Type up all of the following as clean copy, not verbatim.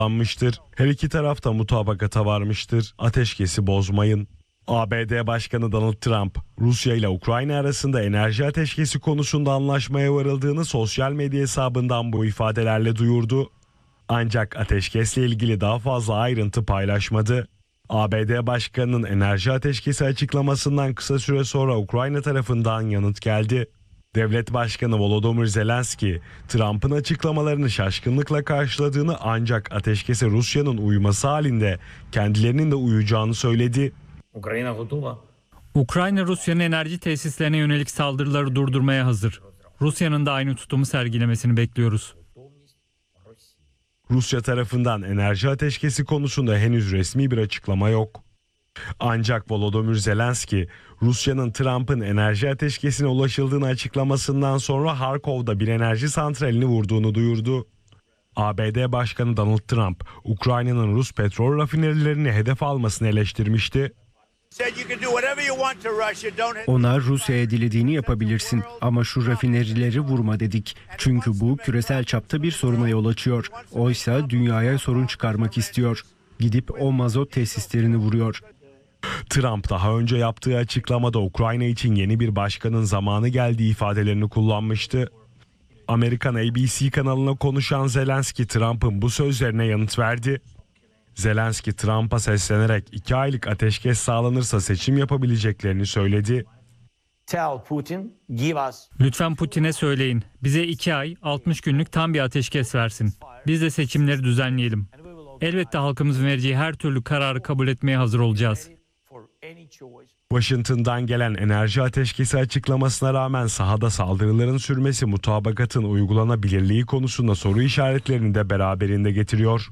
Anmıştır. Her iki taraf da mutabakata varmıştır. Ateşkesi bozmayın. ABD Başkanı Donald Trump, Rusya ile Ukrayna arasında enerji ateşkesi konusunda anlaşmaya varıldığını sosyal medya hesabından bu ifadelerle duyurdu. Ancak ateşkesle ilgili daha fazla ayrıntı paylaşmadı. ABD Başkanı'nın enerji ateşkesi açıklamasından kısa süre sonra Ukrayna tarafından yanıt geldi. Devlet Başkanı Volodymyr Zelenski, Trump'ın açıklamalarını şaşkınlıkla karşıladığını ancak ateşkese Rusya'nın uyması halinde kendilerinin de uyacağını söyledi. Ukrayna, Rusya'nın enerji tesislerine yönelik saldırıları durdurmaya hazır. Rusya'nın da aynı tutumu sergilemesini bekliyoruz. Rusya tarafından enerji ateşkesi konusunda henüz resmi bir açıklama yok. Ancak Volodymyr Zelenski, Rusya'nın Trump'ın enerji ateşkesine ulaşıldığını açıklamasından sonra Harkov'da bir enerji santralini vurduğunu duyurdu. ABD Başkanı Donald Trump, Ukrayna'nın Rus petrol rafinerilerini hedef almasını eleştirmişti. Ona Rusya'ya dilediğini yapabilirsin ama şu rafinerileri vurma dedik. Çünkü bu küresel çapta bir soruna yol açıyor. Oysa dünyaya sorun çıkarmak istiyor. Gidip o mazot tesislerini vuruyor. Trump daha önce yaptığı açıklamada Ukrayna için yeni bir başkanın zamanı geldiği ifadelerini kullanmıştı. Amerikan ABC kanalına konuşan Zelenski, Trump'ın bu sözlerine yanıt verdi. Zelenski, Trump'a seslenerek 2 aylık ateşkes sağlanırsa seçim yapabileceklerini söyledi. Lütfen Putin'e söyleyin. Bize 2 ay 60 günlük tam bir ateşkes versin. Biz de seçimleri düzenleyelim. Elbette halkımızın vereceği her türlü kararı kabul etmeye hazır olacağız. Washington'dan gelen enerji ateşkesi açıklamasına rağmen sahada saldırıların sürmesi mutabakatın uygulanabilirliği konusunda soru işaretlerini de beraberinde getiriyor.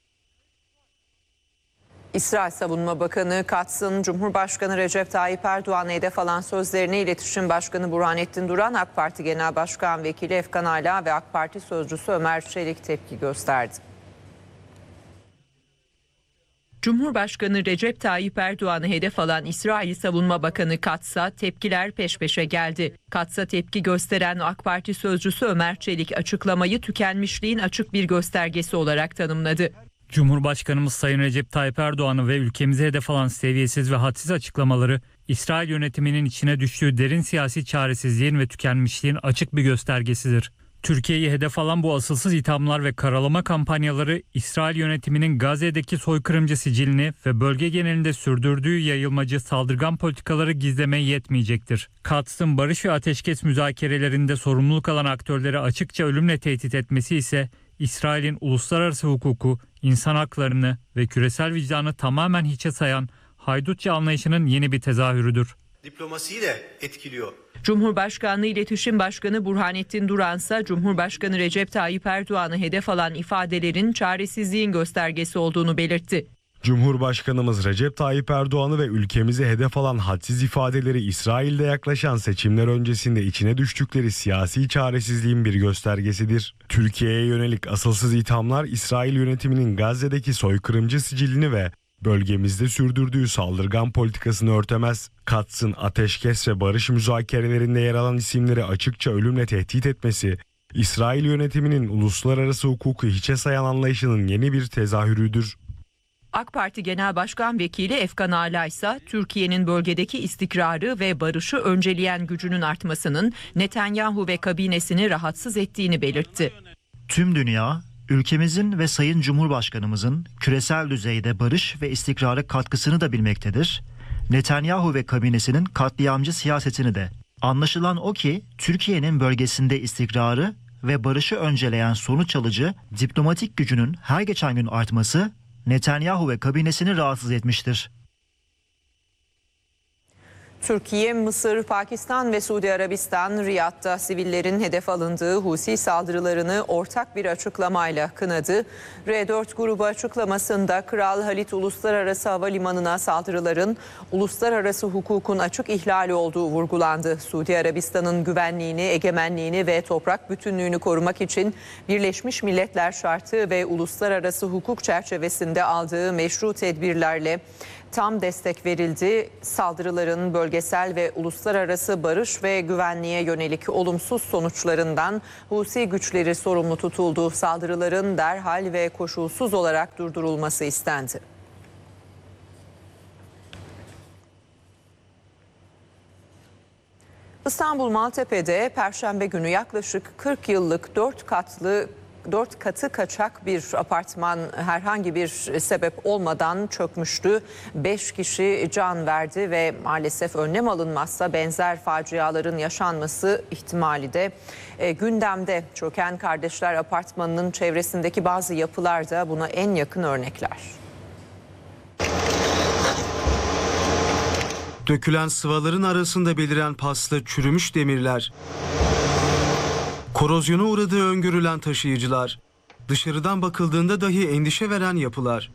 İsrail Savunma Bakanı Katz'ın Cumhurbaşkanı Recep Tayyip Erdoğan'a hedef alan sözlerine İletişim Başkanı Burhanettin Duran, AK Parti Genel Başkan Vekili Efkan Ala ve AK Parti Sözcüsü Ömer Çelik tepki gösterdi. Cumhurbaşkanı Recep Tayyip Erdoğan'ı hedef alan İsrail Savunma Bakanı Katz'a tepkiler peş peşe geldi. Katz'a tepki gösteren AK Parti Sözcüsü Ömer Çelik açıklamayı tükenmişliğin açık bir göstergesi olarak tanımladı. Cumhurbaşkanımız Sayın Recep Tayyip Erdoğan'ı ve ülkemize hedef alan seviyesiz ve hadsiz açıklamaları, İsrail yönetiminin içine düştüğü derin siyasi çaresizliğin ve tükenmişliğin açık bir göstergesidir. Türkiye'yi hedef alan bu asılsız ithamlar ve karalama kampanyaları, İsrail yönetiminin Gazze'deki soykırımcı sicilini ve bölge genelinde sürdürdüğü yayılmacı saldırgan politikaları gizlemeye yetmeyecektir. Katz'ın barış ve ateşkes müzakerelerinde sorumluluk alan aktörleri açıkça ölümle tehdit etmesi ise, İsrail'in uluslararası hukuku, insan haklarını ve küresel vicdanı tamamen hiçe sayan haydutça anlayışının yeni bir tezahürüdür. Diplomasiyi de etkiliyor. Cumhurbaşkanlığı İletişim Başkanı Burhanettin Duran ise Cumhurbaşkanı Recep Tayyip Erdoğan'ı hedef alan ifadelerin çaresizliğin göstergesi olduğunu belirtti. Cumhurbaşkanımız Recep Tayyip Erdoğan'ı ve ülkemizi hedef alan hadsiz ifadeleri İsrail'de yaklaşan seçimler öncesinde içine düştükleri siyasi çaresizliğin bir göstergesidir. Türkiye'ye yönelik asılsız ithamlar İsrail yönetiminin Gazze'deki soykırımcı sicilini ve bölgemizde sürdürdüğü saldırgan politikasını örtemez. Katz'ın ateşkes ve barış müzakerelerinde yer alan isimleri açıkça ölümle tehdit etmesi, İsrail yönetiminin uluslararası hukuku hiçe sayan anlayışının yeni bir tezahürüdür. AK Parti Genel Başkan Vekili Efkan Ala ise Türkiye'nin bölgedeki istikrarı ve barışı önceleyen gücünün artmasının Netanyahu ve kabinesini rahatsız ettiğini belirtti. Tüm dünya, ülkemizin ve Sayın Cumhurbaşkanımızın küresel düzeyde barış ve istikrara katkısını da bilmektedir. Netanyahu ve kabinesinin katliamcı siyasetini de. Anlaşılan o ki Türkiye'nin bölgesinde istikrarı ve barışı önceleyen sonuç alıcı diplomatik gücünün her geçen gün artması Netanyahu ve kabinesini rahatsız etmiştir. Türkiye, Mısır, Pakistan ve Suudi Arabistan, Riyad'da sivillerin hedef alındığı Husi saldırılarını ortak bir açıklamayla kınadı. R4 grubu açıklamasında Kral Halit Uluslararası Havalimanı'na saldırıların uluslararası hukukun açık ihlali olduğu vurgulandı. Suudi Arabistan'ın güvenliğini, egemenliğini ve toprak bütünlüğünü korumak için Birleşmiş Milletler Şartı ve uluslararası hukuk çerçevesinde aldığı meşru tedbirlerle tam destek verildi. Saldırıların bölgesel ve uluslararası barış ve güvenliğe yönelik olumsuz sonuçlarından Husi güçleri sorumlu tutuldu. Saldırıların derhal ve koşulsuz olarak durdurulması istendi. İstanbul Maltepe'de Perşembe günü yaklaşık 40 yıllık 4 katı kaçak bir apartman herhangi bir sebep olmadan çökmüştü. 5 kişi can verdi ve maalesef önlem alınmazsa benzer faciaların yaşanması ihtimali de gündemde. Çöken Kardeşler Apartmanı'nın çevresindeki bazı yapılar da buna en yakın örnekler. Dökülen sıvaların arasında beliren paslı çürümüş demirler. Korozyona uğradığı öngörülen taşıyıcılar. Dışarıdan bakıldığında dahi endişe veren yapılar.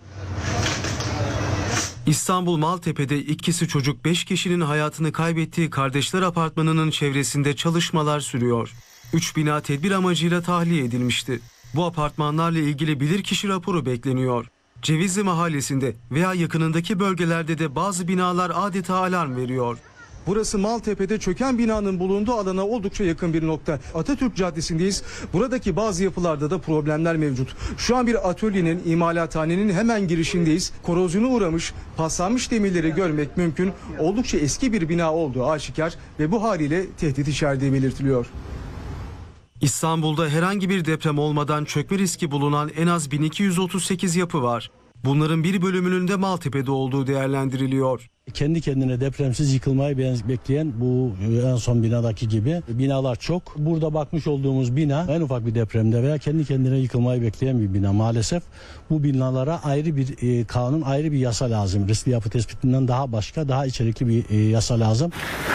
İstanbul Maltepe'de ikisi çocuk 5 kişinin hayatını kaybettiği Kardeşler Apartmanı'nın çevresinde çalışmalar sürüyor. 3 bina tedbir amacıyla tahliye edilmişti. Bu apartmanlarla ilgili bilirkişi raporu bekleniyor. Cevizli Mahallesi'nde veya yakınındaki bölgelerde de bazı binalar adeta alarm veriyor. Burası Maltepe'de çöken binanın bulunduğu alana oldukça yakın bir nokta. Atatürk Caddesi'ndeyiz. Buradaki bazı yapılarda da problemler mevcut. Şu an bir atölyenin, imalathanenin hemen girişindeyiz. Korozyona uğramış, paslanmış demirleri görmek mümkün. Oldukça eski bir bina olduğu aşikar ve bu haliyle tehdit içerdiği belirtiliyor. İstanbul'da herhangi bir deprem olmadan çökme riski bulunan en az 1238 yapı var. Bunların bir bölümünün de Maltepe'de olduğu değerlendiriliyor. Kendi kendine depremsiz yıkılmayı bekleyen bu en son binadaki gibi binalar çok. Burada bakmış olduğumuz bina en ufak bir depremde veya kendi kendine yıkılmayı bekleyen bir bina. Maalesef bu binalara ayrı bir kanun, ayrı bir yasa lazım. Riskli yapı tespitinden daha başka, daha içerikli bir yasa lazım.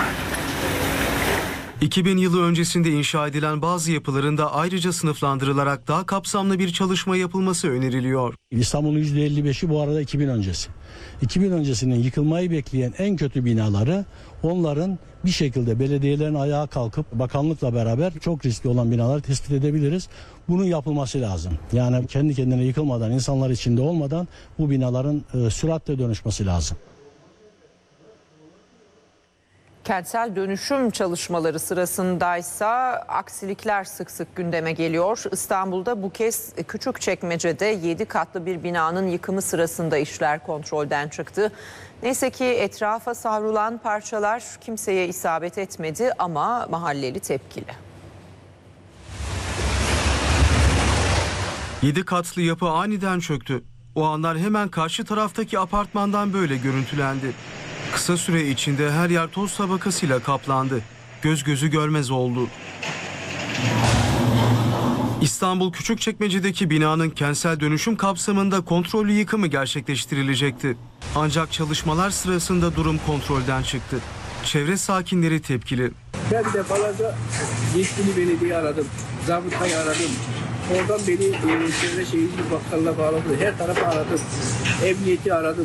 2000 yılı öncesinde inşa edilen bazı yapıların da ayrıca sınıflandırılarak daha kapsamlı bir çalışma yapılması öneriliyor. İstanbul'un %55'i bu arada 2000 öncesi. 2000 öncesinin yıkılmayı bekleyen en kötü binaları onların bir şekilde belediyelerin ayağa kalkıp bakanlıkla beraber çok riskli olan binaları tespit edebiliriz. Bunun yapılması lazım. Yani kendi kendine yıkılmadan, insanlar içinde olmadan bu binaların süratle dönüşmesi lazım. Kentsel dönüşüm çalışmaları sırasındaysa aksilikler sık sık gündeme geliyor. İstanbul'da bu kez Küçükçekmece'de 7 katlı bir binanın yıkımı sırasında işler kontrolden çıktı. Neyse ki etrafa savrulan parçalar kimseye isabet etmedi ama mahalleli tepkili. 7 katlı yapı aniden çöktü. O anlar hemen karşı taraftaki apartmandan böyle görüntülendi. Kısa süre içinde her yer toz tabakasıyla kaplandı. Göz gözü görmez oldu. İstanbul Küçükçekmece'deki binanın kentsel dönüşüm kapsamında kontrollü yıkımı gerçekleştirilecekti. Ancak çalışmalar sırasında durum kontrolden çıktı. Çevre sakinleri tepkili. Ben defalarca yetkili belediye aradım, zabıtayı aradım. Oradan beni Çevre Şehircilik Bakanlığı'na bağladı. Her tarafı aradım. Emniyeti aradım.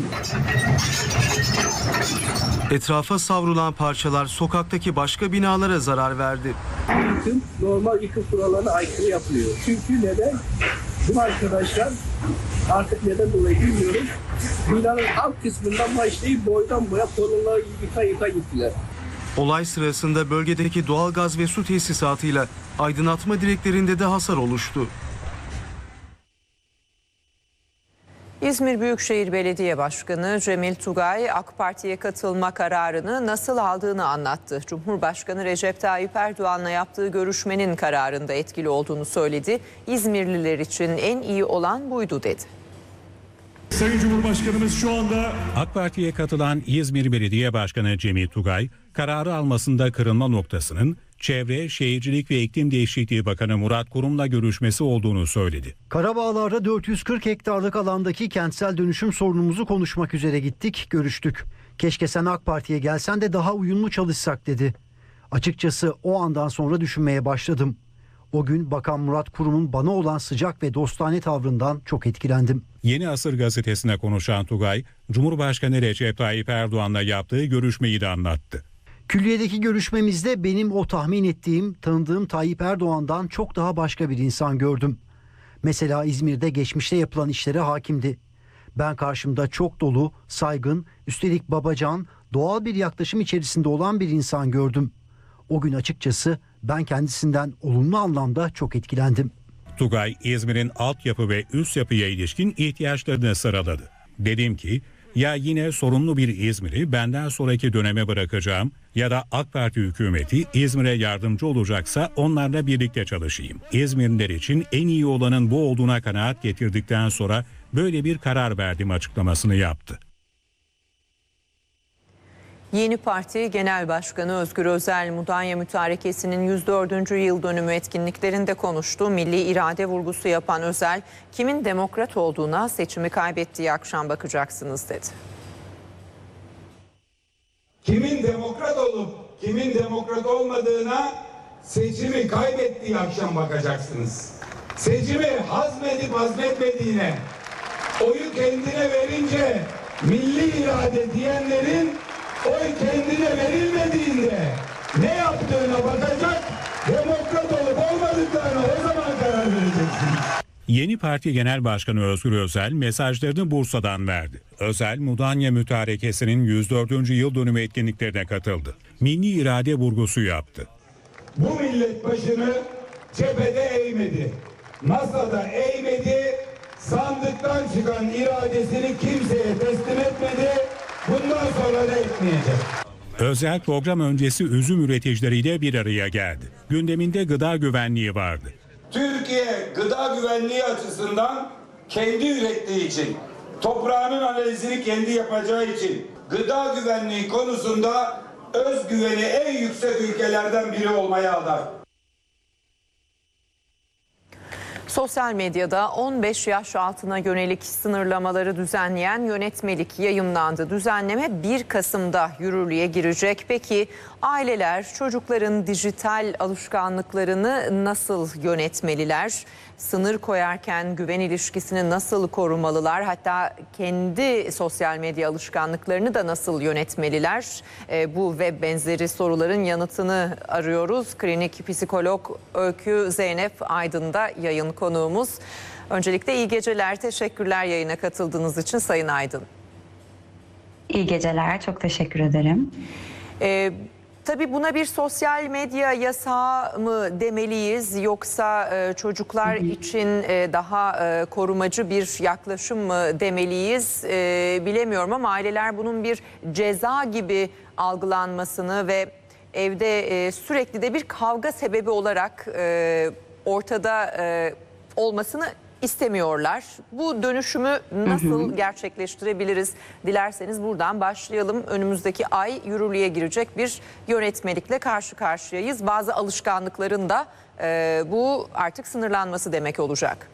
Etrafa savrulan parçalar sokaktaki başka binalara zarar verdi. Yıkım normal yıkım kurallarına aykırı yapılıyor. Çünkü neden? Bu arkadaşlar artık neden dolayı bilmiyorum. Binanın alt kısmından başlayıp boydan boya kolonları yıka gittiler. Olay sırasında bölgedeki doğalgaz ve su tesisatıyla aydınlatma direklerinde de hasar oluştu. İzmir Büyükşehir Belediye Başkanı Cemil Tugay AK Parti'ye katılma kararını nasıl aldığını anlattı. Cumhurbaşkanı Recep Tayyip Erdoğan'la yaptığı görüşmenin kararında etkili olduğunu söyledi. İzmirliler için en iyi olan buydu dedi. Sayın Cumhurbaşkanımız şu anda AK Parti'ye katılan İzmir Belediye Başkanı Cemil Tugay, kararı almasında kırılma noktasının Çevre, Şehircilik ve İklim Değişikliği Bakanı Murat Kurum'la görüşmesi olduğunu söyledi. Karabağlar'da 440 hektarlık alandaki kentsel dönüşüm sorunumuzu konuşmak üzere gittik, görüştük. Keşke sen AK Parti'ye gelsen de daha uyumlu çalışsak dedi. Açıkçası o andan sonra düşünmeye başladım. O gün Bakan Murat Kurum'un bana olan sıcak ve dostane tavrından çok etkilendim. Yeni Asır gazetesine konuşan Tugay, Cumhurbaşkanı Recep Tayyip Erdoğan'la yaptığı görüşmeyi de anlattı. Külliyedeki görüşmemizde benim o tahmin ettiğim, tanıdığım Tayyip Erdoğan'dan çok daha başka bir insan gördüm. Mesela İzmir'de geçmişte yapılan işlere hakimdi. Ben karşımda çok dolu, saygın Üstelik Babacan doğal bir yaklaşım içerisinde olan bir insan gördüm. O gün açıkçası ben kendisinden olumlu anlamda çok etkilendim. Tugay, İzmir'in altyapı ve üst yapıya ilişkin ihtiyaçlarını sıraladı. Dedim ki, ya yine sorunlu bir İzmir'i benden sonraki döneme bırakacağım ya da AK Parti hükümeti İzmir'e yardımcı olacaksa onlarla birlikte çalışayım. İzmirliler için en iyi olanın bu olduğuna kanaat getirdikten sonra böyle bir karar verdim açıklamasını yaptı. Yeni Parti Genel Başkanı Özgür Özel, Mudanya Mütarekesi'nin 104. yıl dönümü etkinliklerinde konuştu. Milli irade vurgusu yapan Özel, kimin demokrat olduğuna seçimi kaybettiği akşam bakacaksınız dedi. Kimin demokrat olup kimin demokrat olmadığına seçimi kaybettiği akşam bakacaksınız. Seçimi hazmedip hazmetmediğine, oyu kendine verince milli irade diyenlerin oy kendine verilmediğinde ne yaptığına bakacak, demokrat olup olmadıklarına o zaman karar vereceksiniz. Yeni Parti Genel Başkanı Özgür Özel mesajlarını Bursa'dan verdi. Özel, Mudanya Mütarekesi'nin 104. yıl dönümü etkinliklerine katıldı. Milli irade vurgusu yaptı. Bu millet başını cephede eğmedi, masada eğmedi, sandıktan çıkan iradesini kimseye teslim etmedi, bundan sonra da etmeyecek. Özel program öncesi üzüm üreticileriyle bir araya geldi. Gündeminde gıda güvenliği vardı. Türkiye gıda güvenliği açısından kendi ürettiği için, toprağının analizini kendi yapacağı için gıda güvenliği konusunda özgüveni en yüksek ülkelerden biri olmaya aday. Sosyal medyada 15 yaş altına yönelik sınırlamaları düzenleyen yönetmelik yayımlandı. Düzenleme 1 Kasım'da yürürlüğe girecek. Peki aileler çocukların dijital alışkanlıklarını nasıl yönetmeliler? Sınır koyarken güven ilişkisini nasıl korumalılar? Hatta kendi sosyal medya alışkanlıklarını da nasıl yönetmeliler? Bu ve benzeri soruların yanıtını arıyoruz. Klinik psikolog Öykü Zeynep Aydın da yayın konuğumuz. Öncelikle iyi geceler, teşekkürler yayına katıldığınız için Sayın Aydın. İyi geceler, çok teşekkür ederim. Tabii buna bir sosyal medya yasağı mı demeliyiz yoksa çocuklar için daha korumacı bir yaklaşım mı demeliyiz bilemiyorum ama aileler bunun bir ceza gibi algılanmasını ve evde sürekli de bir kavga sebebi olarak ortada olmasını istemiyorlar. Bu dönüşümü nasıl gerçekleştirebiliriz? Dilerseniz buradan başlayalım. Önümüzdeki ay yürürlüğe girecek bir yönetmelikle karşı karşıyayız. Bazı alışkanlıkların da bu artık sınırlanması demek olacak.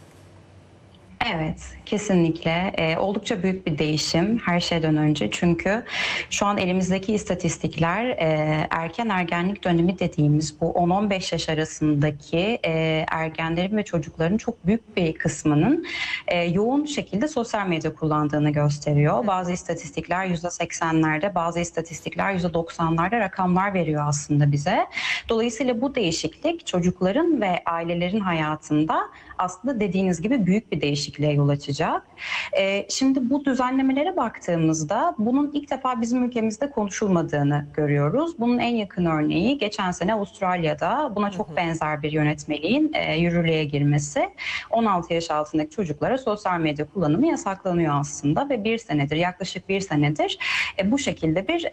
Evet, kesinlikle oldukça büyük bir değişim her şeyden önce. Çünkü şu an elimizdeki istatistikler erken ergenlik dönemi dediğimiz bu 10-15 yaş arasındaki ergenlerin ve çocukların çok büyük bir kısmının yoğun şekilde sosyal medya kullandığını gösteriyor. Bazı istatistikler %80'lerde, bazı istatistikler %90'larda rakamlar veriyor aslında bize. Dolayısıyla bu değişiklik çocukların ve ailelerin hayatında aslında dediğiniz gibi büyük bir değişikliğe yol açacak. Şimdi bu düzenlemelere baktığımızda bunun ilk defa bizim ülkemizde konuşulmadığını görüyoruz. Bunun en yakın örneği geçen sene Avustralya'da buna çok benzer bir yönetmeliğin yürürlüğe girmesi. 16 yaş altındaki çocuklara sosyal medya kullanımı yasaklanıyor aslında ve yaklaşık bir senedir bu şekilde bir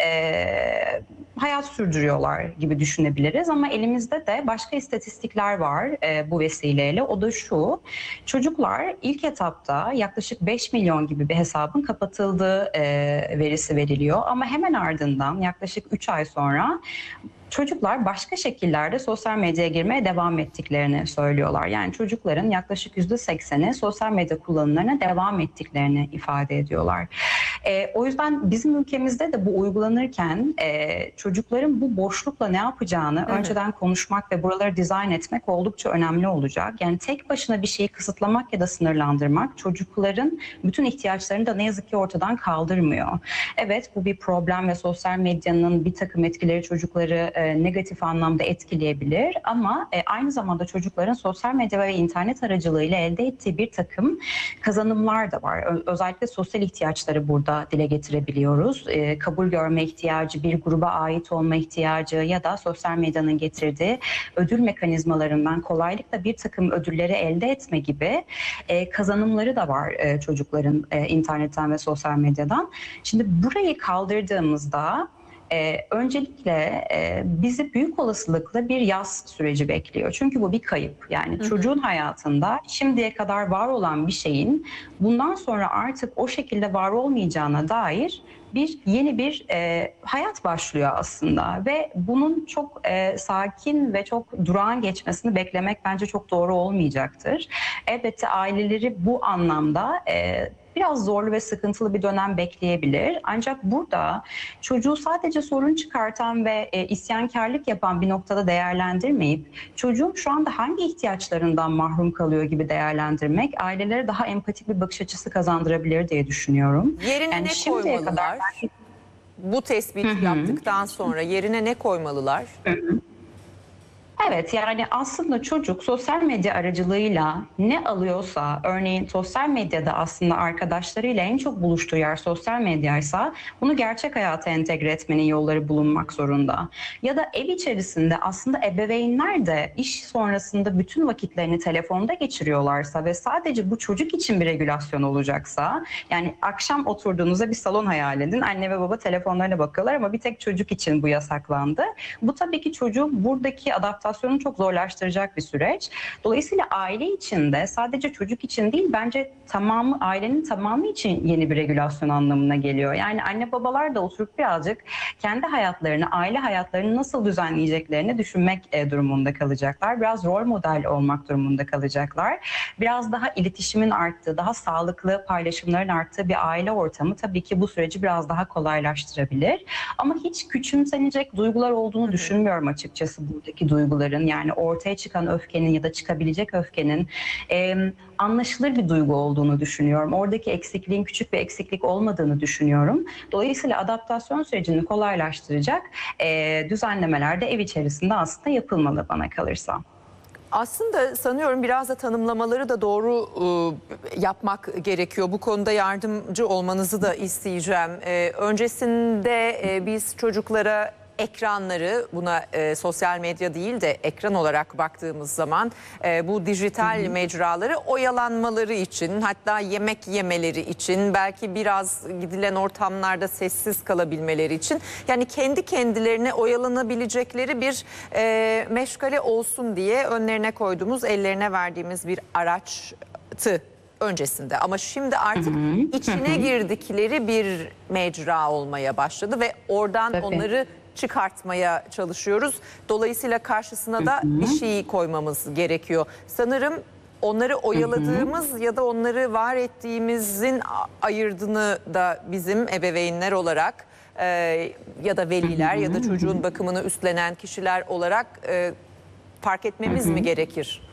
hayat sürdürüyorlar gibi düşünebiliriz. Ama elimizde de başka istatistikler var bu vesileyle. O da şu: çocuklar ilk etapta yaklaşık 5 milyon gibi bir hesabın kapatıldığı verisi veriliyor. Ama hemen ardından yaklaşık 3 ay sonra çocuklar başka şekillerde sosyal medyaya girmeye devam ettiklerini söylüyorlar. Yani çocukların yaklaşık %80'i sosyal medya kullanımlarına devam ettiklerini ifade ediyorlar. O yüzden bizim ülkemizde de bu uygulanırken çocukların bu boşlukla ne yapacağını önceden konuşmak ve buraları dizayn etmek oldukça önemli olacak. Yani tek başına bir şeyi kısıtlamak ya da sınırlandırmak çocukların bütün ihtiyaçlarını da ne yazık ki ortadan kaldırmıyor. Evet, bu bir problem ve sosyal medyanın bir takım etkileri çocukları negatif anlamda etkileyebilir ama aynı zamanda çocukların sosyal medya ve internet aracılığıyla elde ettiği bir takım kazanımlar da var. Özellikle sosyal ihtiyaçları burada burada dile getirebiliyoruz. Kabul görme ihtiyacı, bir gruba ait olma ihtiyacı ya da sosyal medyanın getirdiği ödül mekanizmalarından kolaylıkla bir takım ödülleri elde etme gibi kazanımları da var çocukların internetten ve sosyal medyadan. Şimdi burayı kaldırdığımızda öncelikle bizi büyük olasılıkla bir yas süreci bekliyor. Çünkü bu bir kayıp. Yani çocuğun hayatında şimdiye kadar var olan bir şeyin bundan sonra artık o şekilde var olmayacağına dair yeni bir hayat başlıyor aslında ve bunun çok sakin ve çok durağan geçmesini beklemek bence çok doğru olmayacaktır. Elbette aileleri bu anlamda biraz zorlu ve sıkıntılı bir dönem bekleyebilir. Ancak burada çocuğu sadece sorun çıkartan ve isyankarlık yapan bir noktada değerlendirmeyip çocuğun şu anda hangi ihtiyaçlarından mahrum kalıyor gibi değerlendirmek ailelere daha empatik bir bakış açısı kazandırabilir diye düşünüyorum. Yerine yani ne koymalılar? Bu tespiti yaptıktan sonra yerine ne koymalılar? Evet, yani aslında çocuk sosyal medya aracılığıyla ne alıyorsa, örneğin sosyal medyada aslında arkadaşlarıyla en çok buluştuğu yer sosyal medyaysa bunu gerçek hayata entegre etmenin yolları bulunmak zorunda. Ya da ev içerisinde aslında ebeveynler de iş sonrasında bütün vakitlerini telefonda geçiriyorlarsa ve sadece bu çocuk için bir regülasyon olacaksa, yani akşam oturduğunuzda bir salon hayal edin, anne ve baba telefonlarına bakıyorlar ama bir tek çocuk için bu yasaklandı. Bu tabii ki çocuğun buradaki adaptasyonu çok zorlaştıracak bir süreç. Dolayısıyla aile içinde sadece çocuk için değil bence ailenin tamamı için yeni bir regülasyon anlamına geliyor. Yani anne babalar da oturup birazcık kendi hayatlarını, aile hayatlarını nasıl düzenleyeceklerini düşünmek durumunda kalacaklar. Biraz rol model olmak durumunda kalacaklar. Biraz daha iletişimin arttığı, daha sağlıklı paylaşımların arttığı bir aile ortamı tabii ki bu süreci biraz daha kolaylaştırabilir. Ama hiç küçümsenecek duygular olduğunu düşünmüyorum açıkçası buradaki duyguların. Yani ortaya çıkan öfkenin ya da çıkabilecek öfkenin anlaşılır bir duygu olduğunu düşünüyorum. Oradaki eksikliğin küçük bir eksiklik olmadığını düşünüyorum. Dolayısıyla adaptasyon sürecini kolaylaştıracak düzenlemeler de ev içerisinde aslında yapılmalı bana kalırsa. Aslında sanıyorum biraz da tanımlamaları da doğru yapmak gerekiyor. Bu konuda yardımcı olmanızı da isteyeceğim. Öncesinde biz çocuklara ekranları, buna sosyal medya değil de ekran olarak baktığımız zaman bu dijital mecraları oyalanmaları için, hatta yemek yemeleri için, belki biraz gidilen ortamlarda sessiz kalabilmeleri için, yani kendi kendilerine oyalanabilecekleri bir meşgale olsun diye önlerine koyduğumuz, ellerine verdiğimiz bir araçtı öncesinde. Ama şimdi artık içine girdikleri bir mecra olmaya başladı ve oradan onları çıkartmaya çalışıyoruz. Dolayısıyla karşısına da bir şey koymamız gerekiyor. Sanırım onları oyaladığımız ya da onları var ettiğimizin ayırdığını da bizim ebeveynler olarak ya da veliler ya da çocuğun bakımını üstlenen kişiler olarak fark etmemiz mi gerekir?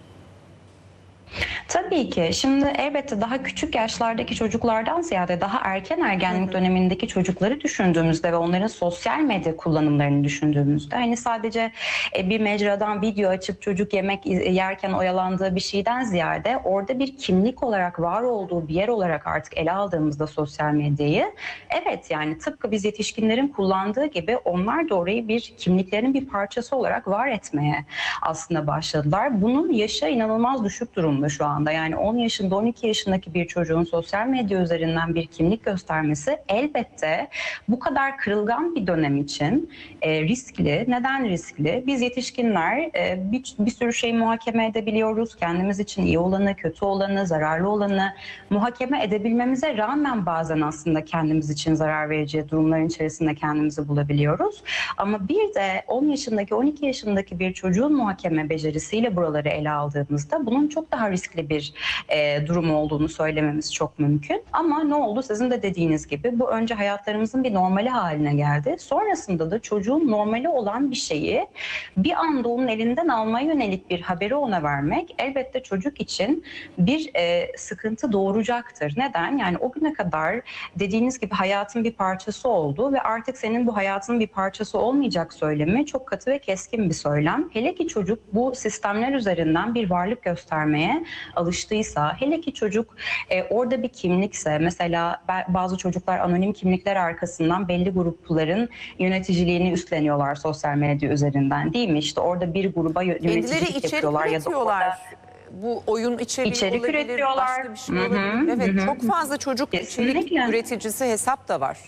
Tabii ki. Şimdi elbette daha küçük yaşlardaki çocuklardan ziyade daha erken ergenlik dönemindeki çocukları düşündüğümüzde ve onların sosyal medya kullanımlarını düşündüğümüzde hani sadece bir mecradan video açıp çocuk yemek yerken oyalandığı bir şeyden ziyade orada bir kimlik olarak var olduğu bir yer olarak artık ele aldığımızda sosyal medyayı, evet yani tıpkı biz yetişkinlerin kullandığı gibi onlar da orayı bir kimliklerin bir parçası olarak var etmeye aslında başladılar. Bunun yaşı inanılmaz düşük durumda şu anda. Yani 10 yaşında 12 yaşındaki bir çocuğun sosyal medya üzerinden bir kimlik göstermesi elbette bu kadar kırılgan bir dönem için riskli. Neden riskli? Biz yetişkinler bir sürü şeyi muhakeme edebiliyoruz. Kendimiz için iyi olanı, kötü olanı, zararlı olanı muhakeme edebilmemize rağmen bazen aslında kendimiz için zarar verici durumların içerisinde kendimizi bulabiliyoruz. Ama bir de 10 yaşındaki 12 yaşındaki bir çocuğun muhakeme becerisiyle buraları ele aldığımızda bunun çok daha riskli bir durum olduğunu söylememiz çok mümkün. Ama ne oldu? Sizin de dediğiniz gibi bu önce hayatlarımızın bir normali haline geldi. Sonrasında da çocuğun normali olan bir şeyi bir anda onun elinden almaya yönelik bir haberi ona vermek elbette çocuk için bir sıkıntı doğuracaktır. Neden? Yani o güne kadar dediğiniz gibi hayatın bir parçası oldu ve artık senin bu hayatın bir parçası olmayacak söylemi çok katı ve keskin bir söylem. Hele ki çocuk bu sistemler üzerinden bir varlık göstermeye alıştıysa, hele ki çocuk orada bir kimlikse, mesela bazı çocuklar anonim kimlikler arkasından belli grupların yöneticiliğini üstleniyorlar sosyal medya üzerinden, değil mi? İşte orada bir gruba yöneticilik yapıyorlar ya da orada bu oyun içeriği olabilir, üretiyorlar. başka bir şey olabilir. Evet, çok fazla çocuk içerik üreticisi hesap da var.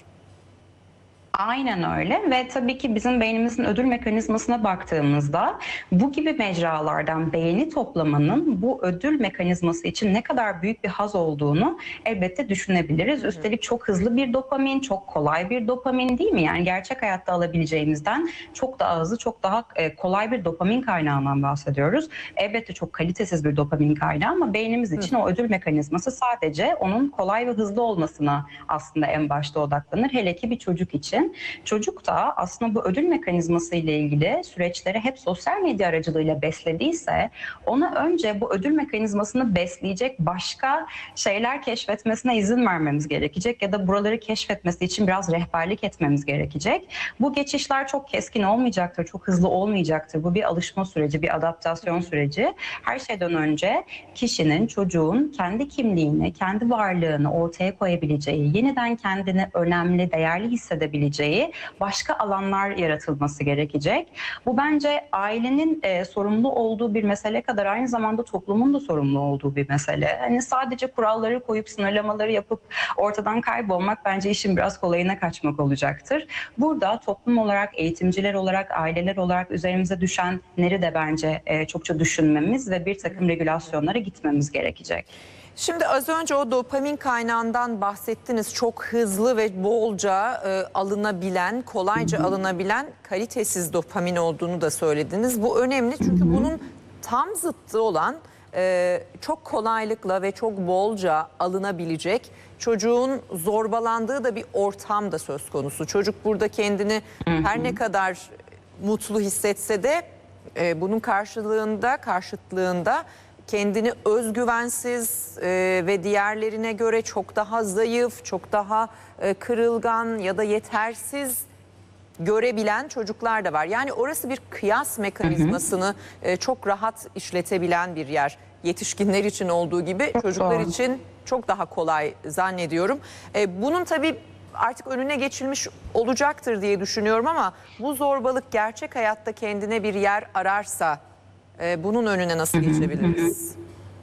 Aynen öyle ve tabii ki bizim beynimizin ödül mekanizmasına baktığımızda bu gibi mecralardan beğeni toplamanın bu ödül mekanizması için ne kadar büyük bir haz olduğunu elbette düşünebiliriz. Üstelik çok hızlı bir dopamin, çok kolay bir dopamin, değil mi? Yani gerçek hayatta alabileceğimizden çok daha hızlı, çok daha kolay bir dopamin kaynağından bahsediyoruz. Elbette çok kalitesiz bir dopamin kaynağı ama beynimiz için o ödül mekanizması sadece onun kolay ve hızlı olmasına aslında en başta odaklanır. Hele ki bir çocuk için. Çocuk da aslında bu ödül mekanizması ile ilgili süreçleri hep sosyal medya aracılığıyla beslediyse ona önce bu ödül mekanizmasını besleyecek başka şeyler keşfetmesine izin vermemiz gerekecek ya da buraları keşfetmesi için biraz rehberlik etmemiz gerekecek. Bu geçişler çok keskin olmayacaktır, çok hızlı olmayacaktır. Bu bir alışma süreci, bir adaptasyon süreci. Her şeyden önce kişinin, çocuğun kendi kimliğini, kendi varlığını ortaya koyabileceği, yeniden kendini önemli, değerli hissedebileceği başka alanlar yaratılması gerekecek. Bu bence ailenin sorumlu olduğu bir mesele kadar aynı zamanda toplumun da sorumlu olduğu bir mesele. Hani sadece kuralları koyup sınırlamaları yapıp ortadan kaybolmak bence işin biraz kolayına kaçmak olacaktır. Burada toplum olarak, eğitimciler olarak, aileler olarak üzerimize düşenleri de bence çokça düşünmemiz ve bir takım regülasyonlara gitmemiz gerekecek. Şimdi az önce o dopamin kaynağından bahsettiniz. Çok hızlı ve bolca alınabilen, kolayca alınabilen kalitesiz dopamin olduğunu da söylediniz. Bu önemli çünkü bunun tam zıttı olan çok kolaylıkla ve çok bolca alınabilecek çocuğun zorbalandığı da bir ortam da söz konusu. Çocuk burada kendini her ne kadar mutlu hissetse de bunun karşıtlığında kendini özgüvensiz ve diğerlerine göre çok daha zayıf, çok daha kırılgan ya da yetersiz görebilen çocuklar da var. Yani orası bir kıyas mekanizmasını çok rahat işletebilen bir yer. Yetişkinler için olduğu gibi çocuklar için çok daha kolay zannediyorum. Bunun tabii artık önüne geçilmiş olacaktır diye düşünüyorum ama bu zorbalık gerçek hayatta kendine bir yer ararsa bunun önüne nasıl geçebiliriz?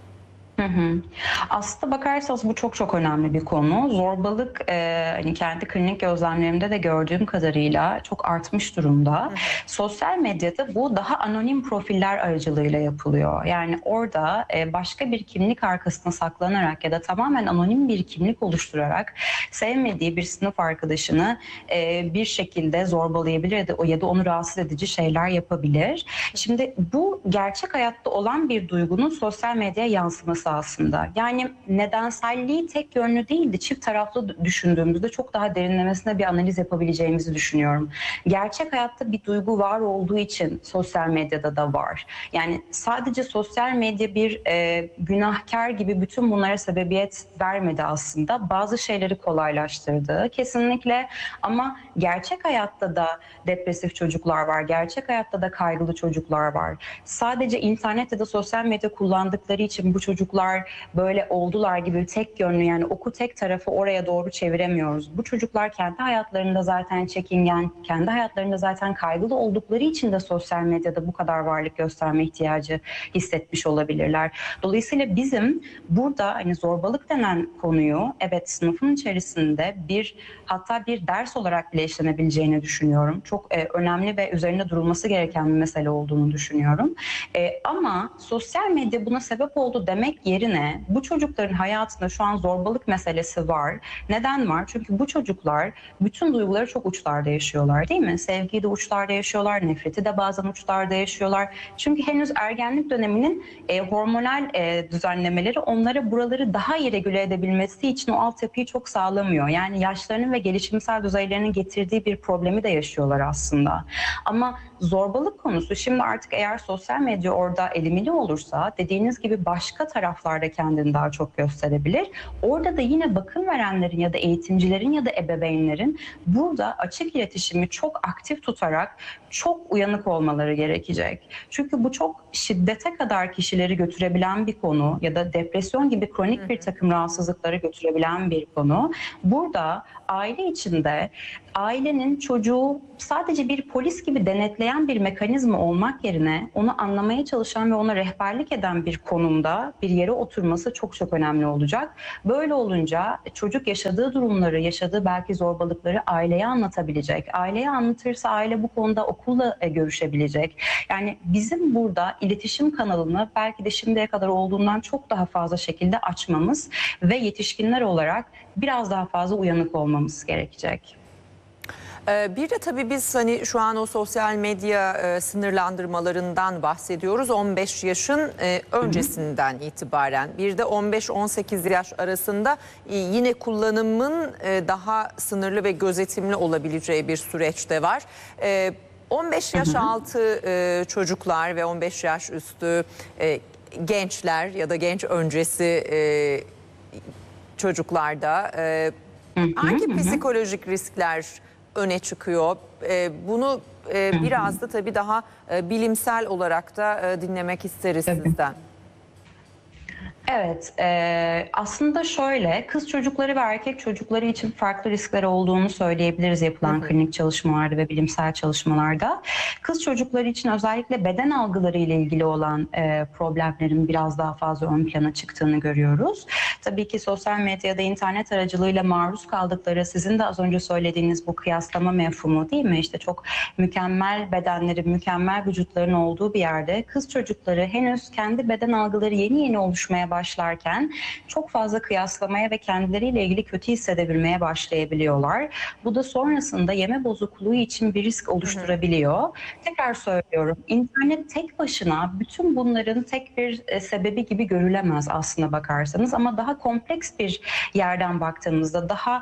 Aslında bakarsanız bu çok önemli bir konu. Zorbalık hani kendi klinik gözlemlerimde de gördüğüm kadarıyla çok artmış durumda. Sosyal medyada bu daha anonim profiller aracılığıyla yapılıyor. Yani orada başka bir kimlik arkasına saklanarak ya da tamamen anonim bir kimlik oluşturarak sevmediği bir sınıf arkadaşını bir şekilde zorbalayabilir ya da onu rahatsız edici şeyler yapabilir. Şimdi bu gerçek hayatta olan bir duygunun sosyal medyaya yansıması aslında. Yani nedenselliği tek yönlü değil de çift taraflı düşündüğümüzde çok daha derinlemesine bir analiz yapabileceğimizi düşünüyorum. Gerçek hayatta bir duygu var olduğu için sosyal medyada da var. Yani sadece sosyal medya bir günahkar gibi bütün bunlara sebebiyet vermedi aslında. Bazı şeyleri kolaylaştırdı kesinlikle ama gerçek hayatta da depresif çocuklar var. Gerçek hayatta da kaygılı çocuklar var. Sadece internet ya da sosyal medya kullandıkları için bu çocuklar böyle oldular gibi tek yönlü, yani oku tek tarafı oraya doğru çeviremiyoruz. Bu çocuklar kendi hayatlarında zaten çekingen, kendi hayatlarında zaten kaygılı oldukları için de sosyal medyada bu kadar varlık gösterme ihtiyacı hissetmiş olabilirler. Dolayısıyla bizim burada hani zorbalık denen konuyu evet sınıfın içerisinde hatta bir ders olarak bile işlenebileceğini düşünüyorum. Çok önemli ve üzerinde durulması gereken bir mesele olduğunu düşünüyorum. Ama sosyal medya buna sebep oldu demek yerine bu çocukların hayatında şu an zorbalık meselesi var. Neden var? Çünkü bu çocuklar bütün duyguları çok uçlarda yaşıyorlar, değil mi? Sevgiyi de uçlarda yaşıyorlar, nefreti de bazen uçlarda yaşıyorlar. Çünkü henüz ergenlik döneminin hormonal düzenlemeleri onlara buraları daha iyi regüle edebilmesi için o altyapıyı çok sağlamıyor. Yani yaşlarının ve gelişimsel düzeylerinin getirdiği bir problemi de yaşıyorlar aslında. Ama zorbalık konusu şimdi artık eğer sosyal medya orada elimine olursa dediğiniz gibi başka taraf taraflarda kendini daha çok gösterebilir. Orada da yine bakım verenlerin ya da eğitimcilerin ya da ebeveynlerin burada açık iletişimi çok aktif tutarak çok uyanık olmaları gerekecek. Çünkü bu çok şiddete kadar kişileri götürebilen bir konu ya da depresyon gibi kronik bir takım rahatsızlıkları götürebilen bir konu. Burada aile içinde ailenin çocuğu sadece bir polis gibi denetleyen bir mekanizma olmak yerine onu anlamaya çalışan ve ona rehberlik eden bir konumda bir yere oturması çok çok önemli olacak. Böyle olunca çocuk yaşadığı durumları, yaşadığı belki zorbalıkları aileye anlatabilecek. Aileye anlatırsa aile bu konuda okulla görüşebilecek. Yani bizim burada iletişim kanalını belki de şimdiye kadar olduğundan çok daha fazla şekilde açmamız ve yetişkinler olarak biraz daha fazla uyanık olmamız gerekecek. Bir de tabii biz hani şu an o sosyal medya sınırlandırmalarından bahsediyoruz. 15 yaşın öncesinden itibaren. Bir de 15-18 yaş arasında yine kullanımın daha sınırlı ve gözetimli olabileceği bir süreç de var. 15 yaş altı çocuklar ve 15 yaş üstü gençler ya da genç öncesi çocuklarda hangi psikolojik riskler öne çıkıyor? Bunu biraz da tabii daha bilimsel olarak da dinlemek isteriz sizden. Evet, aslında şöyle, kız çocukları ve erkek çocukları için farklı riskleri olduğunu söyleyebiliriz yapılan klinik çalışmalarda ve bilimsel çalışmalarda. Kız çocukları için özellikle beden algıları ile ilgili olan problemlerin biraz daha fazla ön plana çıktığını görüyoruz. Tabii ki sosyal medyada, internet aracılığıyla maruz kaldıkları, sizin de az önce söylediğiniz bu kıyaslama mefhumu değil mi? İşte çok mükemmel bedenlerin, mükemmel vücutların olduğu bir yerde kız çocukları henüz kendi beden algıları yeni oluşmaya başlarken çok fazla kıyaslamaya ve kendileriyle ilgili kötü hissedebilmeye başlayabiliyorlar. Bu da sonrasında yeme bozukluğu için bir risk oluşturabiliyor. Tekrar söylüyorum, internet tek başına bütün bunların tek bir sebebi gibi görülemez aslına bakarsanız, ama daha kompleks bir yerden baktığımızda, daha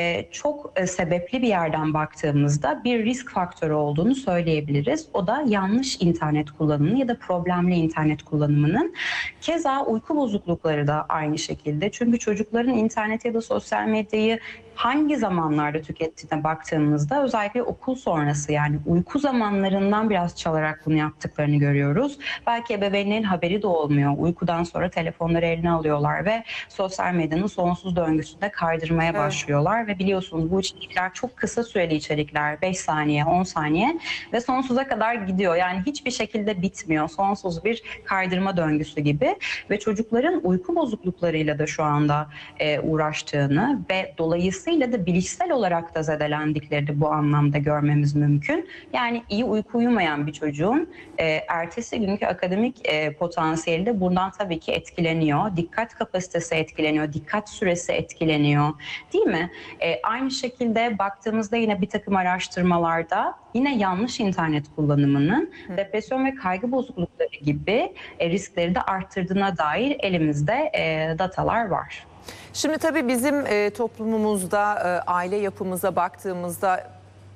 çok sebepli bir yerden baktığımızda bir risk faktörü olduğunu söyleyebiliriz. O da yanlış internet kullanımı ya da problemli internet kullanımının. Keza uyku bozuklukları da aynı şekilde. Çünkü çocukların internet ya da sosyal medyayı hangi zamanlarda tükettiğine baktığımızda özellikle okul sonrası, yani uyku zamanlarından biraz çalarak bunu yaptıklarını görüyoruz. Belki ebeveynlerin haberi de olmuyor. Uykudan sonra telefonları eline alıyorlar ve sosyal medyanın sonsuz döngüsünde kaydırmaya başlıyorlar ve biliyorsunuz bu içerikler çok kısa süreli içerikler. 5 saniye, 10 saniye ve sonsuza kadar gidiyor. Yani hiçbir şekilde bitmiyor. Sonsuz bir kaydırma döngüsü gibi ve çocukların uyku bozukluklarıyla da şu anda uğraştığını ve dolayısıyla da bilişsel olarak da zedelendikleri bu anlamda görmemiz mümkün. Yani iyi uyku uyumayan bir çocuğun ertesi günkü akademik potansiyeli de bundan tabii ki etkileniyor. Dikkat kapasitesi etkileniyor, dikkat süresi etkileniyor, değil mi? Aynı şekilde baktığımızda yine bir takım araştırmalarda yine yanlış internet kullanımının depresyon ve kaygı bozuklukları gibi riskleri de arttırdığına dair elimizde datalar var. Şimdi tabii bizim toplumumuzda aile yapımıza baktığımızda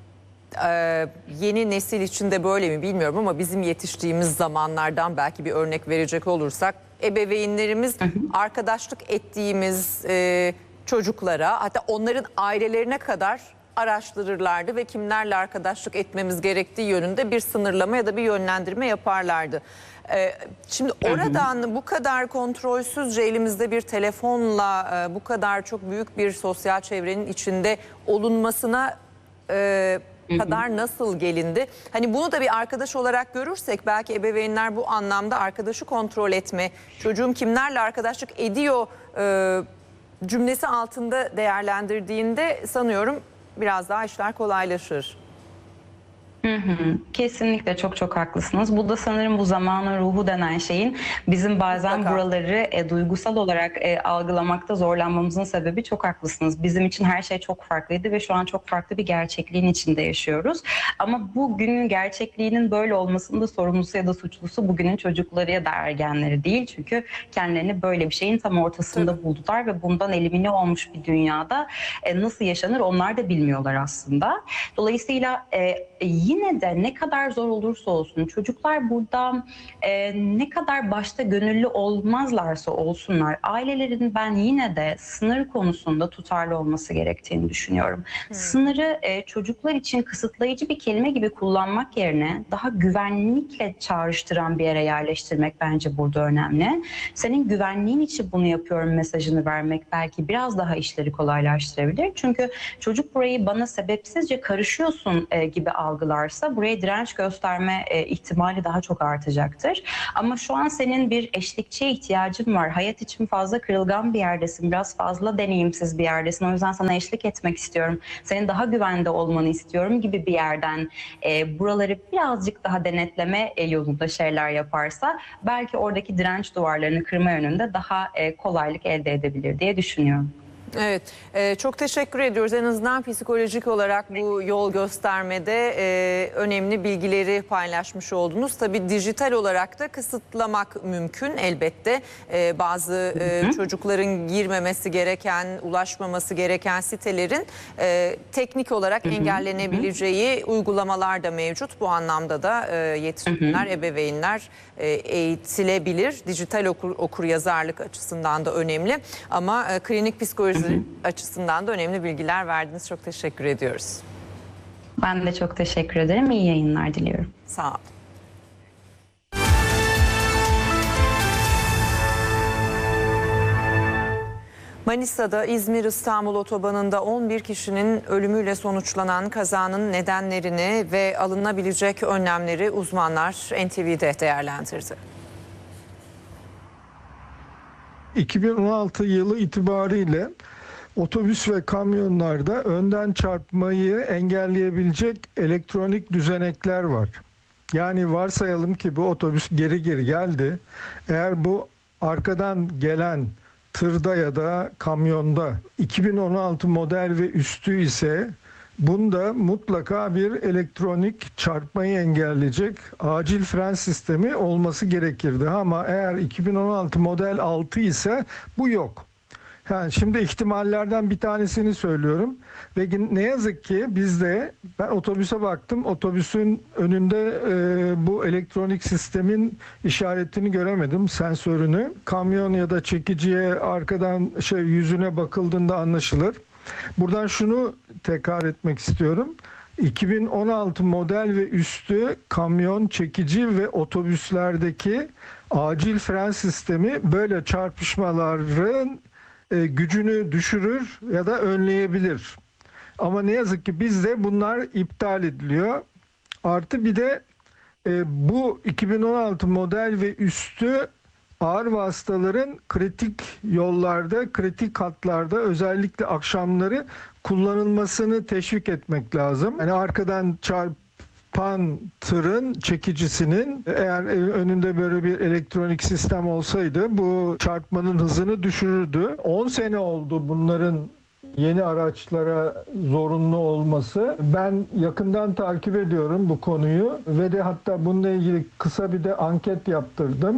yeni nesil için de böyle mi bilmiyorum ama bizim yetiştiğimiz zamanlardan belki bir örnek verecek olursak ebeveynlerimiz arkadaşlık ettiğimiz çocuklara, hatta onların ailelerine kadar araştırırlardı ve kimlerle arkadaşlık etmemiz gerektiği yönünde bir sınırlama ya da bir yönlendirme yaparlardı. Şimdi oradan bu kadar kontrolsüzce elimizde bir telefonla bu kadar çok büyük bir sosyal çevrenin içinde olunmasına kadar nasıl gelindi? Hani bunu da bir arkadaş olarak görürsek belki ebeveynler bu anlamda arkadaşı kontrol etme, çocuğum kimlerle arkadaşlık ediyor cümlesi altında değerlendirdiğinde sanıyorum biraz daha işler kolaylaşır. Kesinlikle çok haklısınız. Bu da sanırım bu zamanın ruhu denen şeyin bizim bazen buraları duygusal olarak algılamakta zorlanmamızın sebebi. Çok haklısınız. Bizim için her şey çok farklıydı ve şu an çok farklı bir gerçekliğin içinde yaşıyoruz. Ama bugünün gerçekliğinin böyle olmasının da sorumlusu ya da suçlusu bugünün çocukları ya da ergenleri değil. Çünkü kendilerini böyle bir şeyin tam ortasında buldular ve bundan elimine olmuş bir dünyada nasıl yaşanır onlar da bilmiyorlar aslında. Dolayısıyla yine de ne kadar zor olursa olsun çocuklar burada ne kadar başta gönüllü olmazlarsa olsunlar ailelerin ben yine de sınır konusunda tutarlı olması gerektiğini düşünüyorum. Sınırı çocuklar için kısıtlayıcı bir kelime gibi kullanmak yerine daha güvenlikle çağrıştıran bir yere yerleştirmek bence burada önemli. Senin güvenliğin için bunu yapıyorum mesajını vermek belki biraz daha işleri kolaylaştırabilir. Çünkü çocuk burayı bana sebepsizce karışıyorsun gibi algılarsa buraya direnç gösterme ihtimali daha çok artacaktır. Ama şu an senin bir eşlikçiye ihtiyacın var. Hayat için fazla kırılgan bir yerdesin. Biraz fazla deneyimsiz bir yerdesin. O yüzden sana eşlik etmek istiyorum. Senin daha güvende olmanı istiyorum gibi bir yerden buraları birazcık daha denetleme yolunda şeyler yaparsa belki oradaki direnç duvarlarını kırma yönünde daha kolaylık elde edebilir diye düşünüyorum. Evet, çok teşekkür ediyoruz. En azından psikolojik olarak bu yol göstermede önemli bilgileri paylaşmış oldunuz. Tabii dijital olarak da kısıtlamak mümkün elbette. Bazı çocukların girmemesi gereken, ulaşmaması gereken sitelerin teknik olarak engellenebileceği uygulamalar da mevcut. Bu anlamda da yetişkinler, ebeveynler eğitilebilir. Dijital okuryazarlık açısından da önemli. Ama klinik psikoloji açısından da önemli bilgiler verdiniz. Çok teşekkür ediyoruz. Ben de çok teşekkür ederim. İyi yayınlar diliyorum. Sağ olun. Manisa'da İzmir-İstanbul otobanında 11 kişinin ölümüyle sonuçlanan kazanın nedenlerini ve alınabilecek önlemleri uzmanlar NTV'de değerlendirdi. 2016 yılı itibariyle otobüs ve kamyonlarda önden çarpmayı engelleyebilecek elektronik düzenekler var. Yani varsayalım ki bu otobüs geri geldi. Eğer bu arkadan gelen tırda ya da kamyonda 2016 model ve üstü ise bunda mutlaka bir elektronik çarpmayı engelleyecek acil fren sistemi olması gerekirdi. Ama eğer 2016 model 6 ise bu yok. Yani şimdi ihtimallerden bir tanesini söylüyorum ve ne yazık ki bizde ben otobüse baktım, otobüsün önünde bu elektronik sistemin işaretini göremedim, sensörünü. Kamyon ya da çekiciye arkadan yüzüne bakıldığında anlaşılır. Buradan şunu tekrar etmek istiyorum. 2016 model ve üstü kamyon, çekici ve otobüslerdeki acil fren sistemi böyle çarpışmaların gücünü düşürür ya da önleyebilir. Ama ne yazık ki bizde bunlar iptal ediliyor. Artı bir de bu 2016 model ve üstü ağır vasıtaların kritik yollarda, kritik hatlarda özellikle akşamları kullanılmasını teşvik etmek lazım. Yani arkadan çarpan tırın çekicisinin eğer önünde böyle bir elektronik sistem olsaydı bu çarpmanın hızını düşürürdü. 10 sene oldu bunların yeni araçlara zorunlu olması. Ben yakından takip ediyorum bu konuyu ve de hatta bununla ilgili kısa bir de anket yaptırdım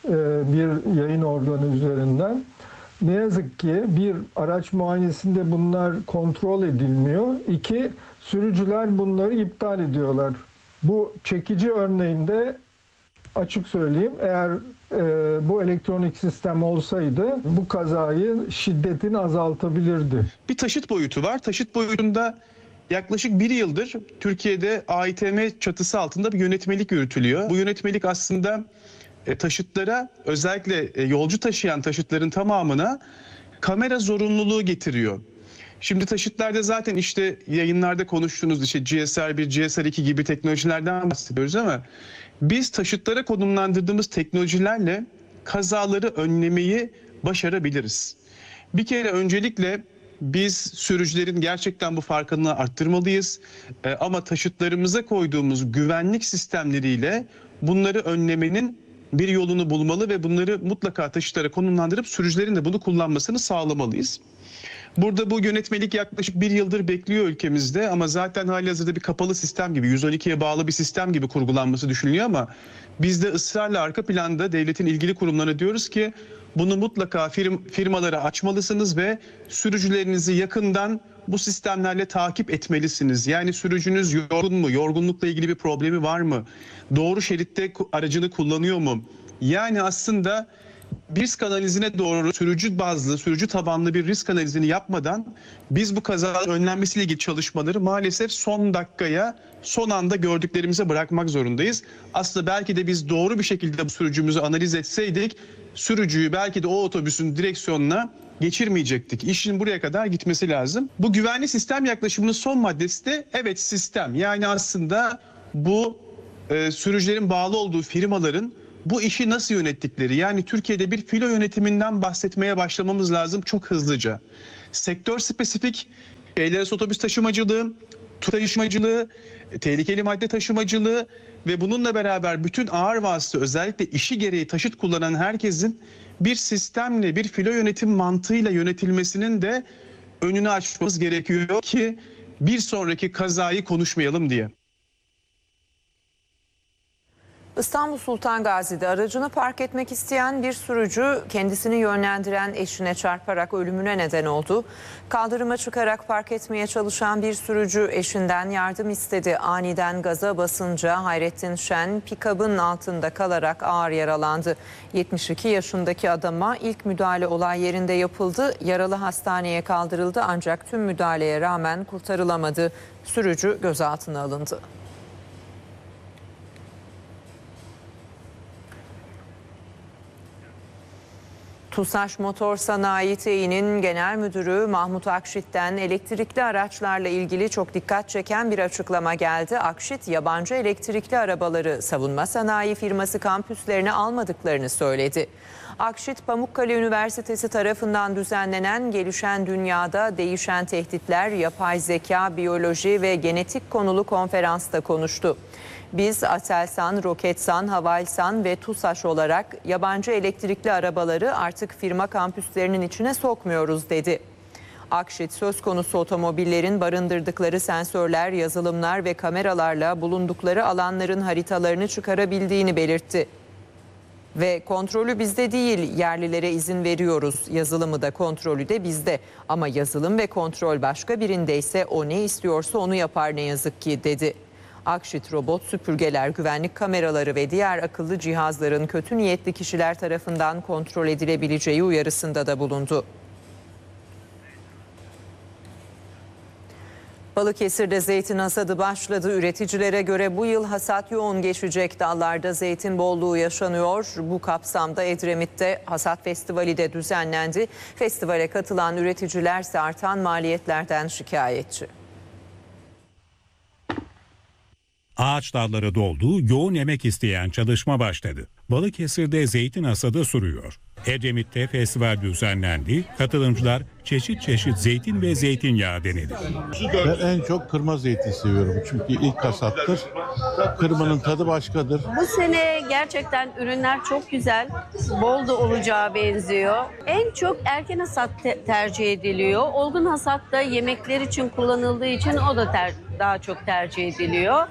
bir yayın organı üzerinden. Ne yazık ki bir araç muayenesinde bunlar kontrol edilmiyor. 2, sürücüler bunları iptal ediyorlar. Bu çekici örneğinde açık söyleyeyim eğer bu elektronik sistem olsaydı bu kazayı şiddetini azaltabilirdi. Bir taşıt boyutu var. Taşıt boyutunda yaklaşık 1 yıldır Türkiye'de AİTM çatısı altında bir yönetmelik yürütülüyor. Bu yönetmelik aslında taşıtlara özellikle yolcu taşıyan taşıtların tamamına kamera zorunluluğu getiriyor. Şimdi taşıtlarda zaten işte yayınlarda konuştuğunuz GSR1, GSR2 gibi teknolojilerden bahsediyoruz ama biz taşıtlara konumlandırdığımız teknolojilerle kazaları önlemeyi başarabiliriz. Bir kere öncelikle biz sürücülerin gerçekten bu farkındalığı arttırmalıyız. Ama taşıtlarımıza koyduğumuz güvenlik sistemleriyle bunları önlemenin bir yolunu bulmalı ve bunları mutlaka taşıtlara konumlandırıp sürücülerin de bunu kullanmasını sağlamalıyız. Burada bu yönetmelik yaklaşık 1 yıldır bekliyor ülkemizde ama zaten halihazırda bir kapalı sistem gibi 112'ye bağlı bir sistem gibi kurgulanması düşünülüyor ama biz de ısrarla arka planda devletin ilgili kurumlarına diyoruz ki bunu mutlaka firmalara açmalısınız ve sürücülerinizi yakından bu sistemlerle takip etmelisiniz. Yani sürücünüz yorgun mu? Yorgunlukla ilgili bir problemi var mı? Doğru şeritte aracını kullanıyor mu? Yani aslında bir risk analizine doğru sürücü bazlı, sürücü tabanlı bir risk analizini yapmadan biz bu kazaların önlenmesiyle ilgili çalışmaları maalesef son dakikaya, son anda gördüklerimize bırakmak zorundayız. Aslında belki de biz doğru bir şekilde bu sürücümüzü analiz etseydik, sürücüyü belki de o otobüsün direksiyonuna geçirmeyecektik. İşin buraya kadar gitmesi lazım. Bu güvenli sistem yaklaşımının son maddesi de evet sistem. Yani aslında bu sürücülerin bağlı olduğu firmaların bu işi nasıl yönettikleri, yani Türkiye'de bir filo yönetiminden bahsetmeye başlamamız lazım çok hızlıca. Sektör spesifik şehirler arası otobüs taşımacılığı, tur taşımacılığı, tehlikeli madde taşımacılığı ve bununla beraber bütün ağır vasıta, özellikle işi gereği taşıt kullanan herkesin bir sistemle, bir filo yönetim mantığıyla yönetilmesinin de önünü açmamız gerekiyor ki bir sonraki kazayı konuşmayalım diye. İstanbul Sultan Gazi'de aracını park etmek isteyen bir sürücü kendisini yönlendiren eşine çarparak ölümüne neden oldu. Kaldırıma çıkarak park etmeye çalışan bir sürücü eşinden yardım istedi. Aniden gaza basınca Hayrettin Şen pikabın altında kalarak ağır yaralandı. 72 yaşındaki adama ilk müdahale olay yerinde yapıldı. Yaralı hastaneye kaldırıldı ancak tüm müdahaleye rağmen kurtarılamadı. Sürücü gözaltına alındı. TUSAŞ Motor Sanayi Tİ'nin Genel Müdürü Mahmut Akşit'ten elektrikli araçlarla ilgili çok dikkat çeken bir açıklama geldi. Akşit, yabancı elektrikli arabaları savunma sanayi firması kampüslerine almadıklarını söyledi. Akşit, Pamukkale Üniversitesi tarafından düzenlenen Gelişen Dünyada Değişen Tehditler, Yapay Zeka, Biyoloji ve Genetik konulu konferansta konuştu. Biz Aselsan, Roketsan, Havelsan ve TUSAŞ olarak yabancı elektrikli arabaları artık firma kampüslerinin içine sokmuyoruz dedi. Akşit, söz konusu otomobillerin barındırdıkları sensörler, yazılımlar ve kameralarla bulundukları alanların haritalarını çıkarabildiğini belirtti. Ve kontrolü bizde değil, yerlilere izin veriyoruz. Yazılımı da kontrolü de bizde. Ama yazılım ve kontrol başka birindeyse o ne istiyorsa onu yapar ne yazık ki dedi. Akşit, robot süpürgeler, güvenlik kameraları ve diğer akıllı cihazların kötü niyetli kişiler tarafından kontrol edilebileceği uyarısında da bulundu. Balıkesir'de zeytin hasadı başladı. Üreticilere göre bu yıl hasat yoğun geçecek. Dallarda zeytin bolluğu yaşanıyor. Bu kapsamda Edremit'te Hasat Festivali de düzenlendi. Festivale katılan üreticiler ise artan maliyetlerden şikayetçi. Ağaç dalları doldu, yoğun emek isteyen çalışma başladı. Balıkesir'de zeytin hasadı sürüyor. Edremit'te festival düzenlendi. Katılımcılar çeşit çeşit zeytin ve zeytinyağı denedi. Ben en çok kırma zeytin seviyorum. Çünkü ilk hasattır. Kırmanın tadı başkadır. Bu sene gerçekten ürünler çok güzel. Bol da olacağı benziyor. En çok erken hasat tercih ediliyor. Olgun hasat da yemekler için kullanıldığı için o da daha çok tercih ediliyor.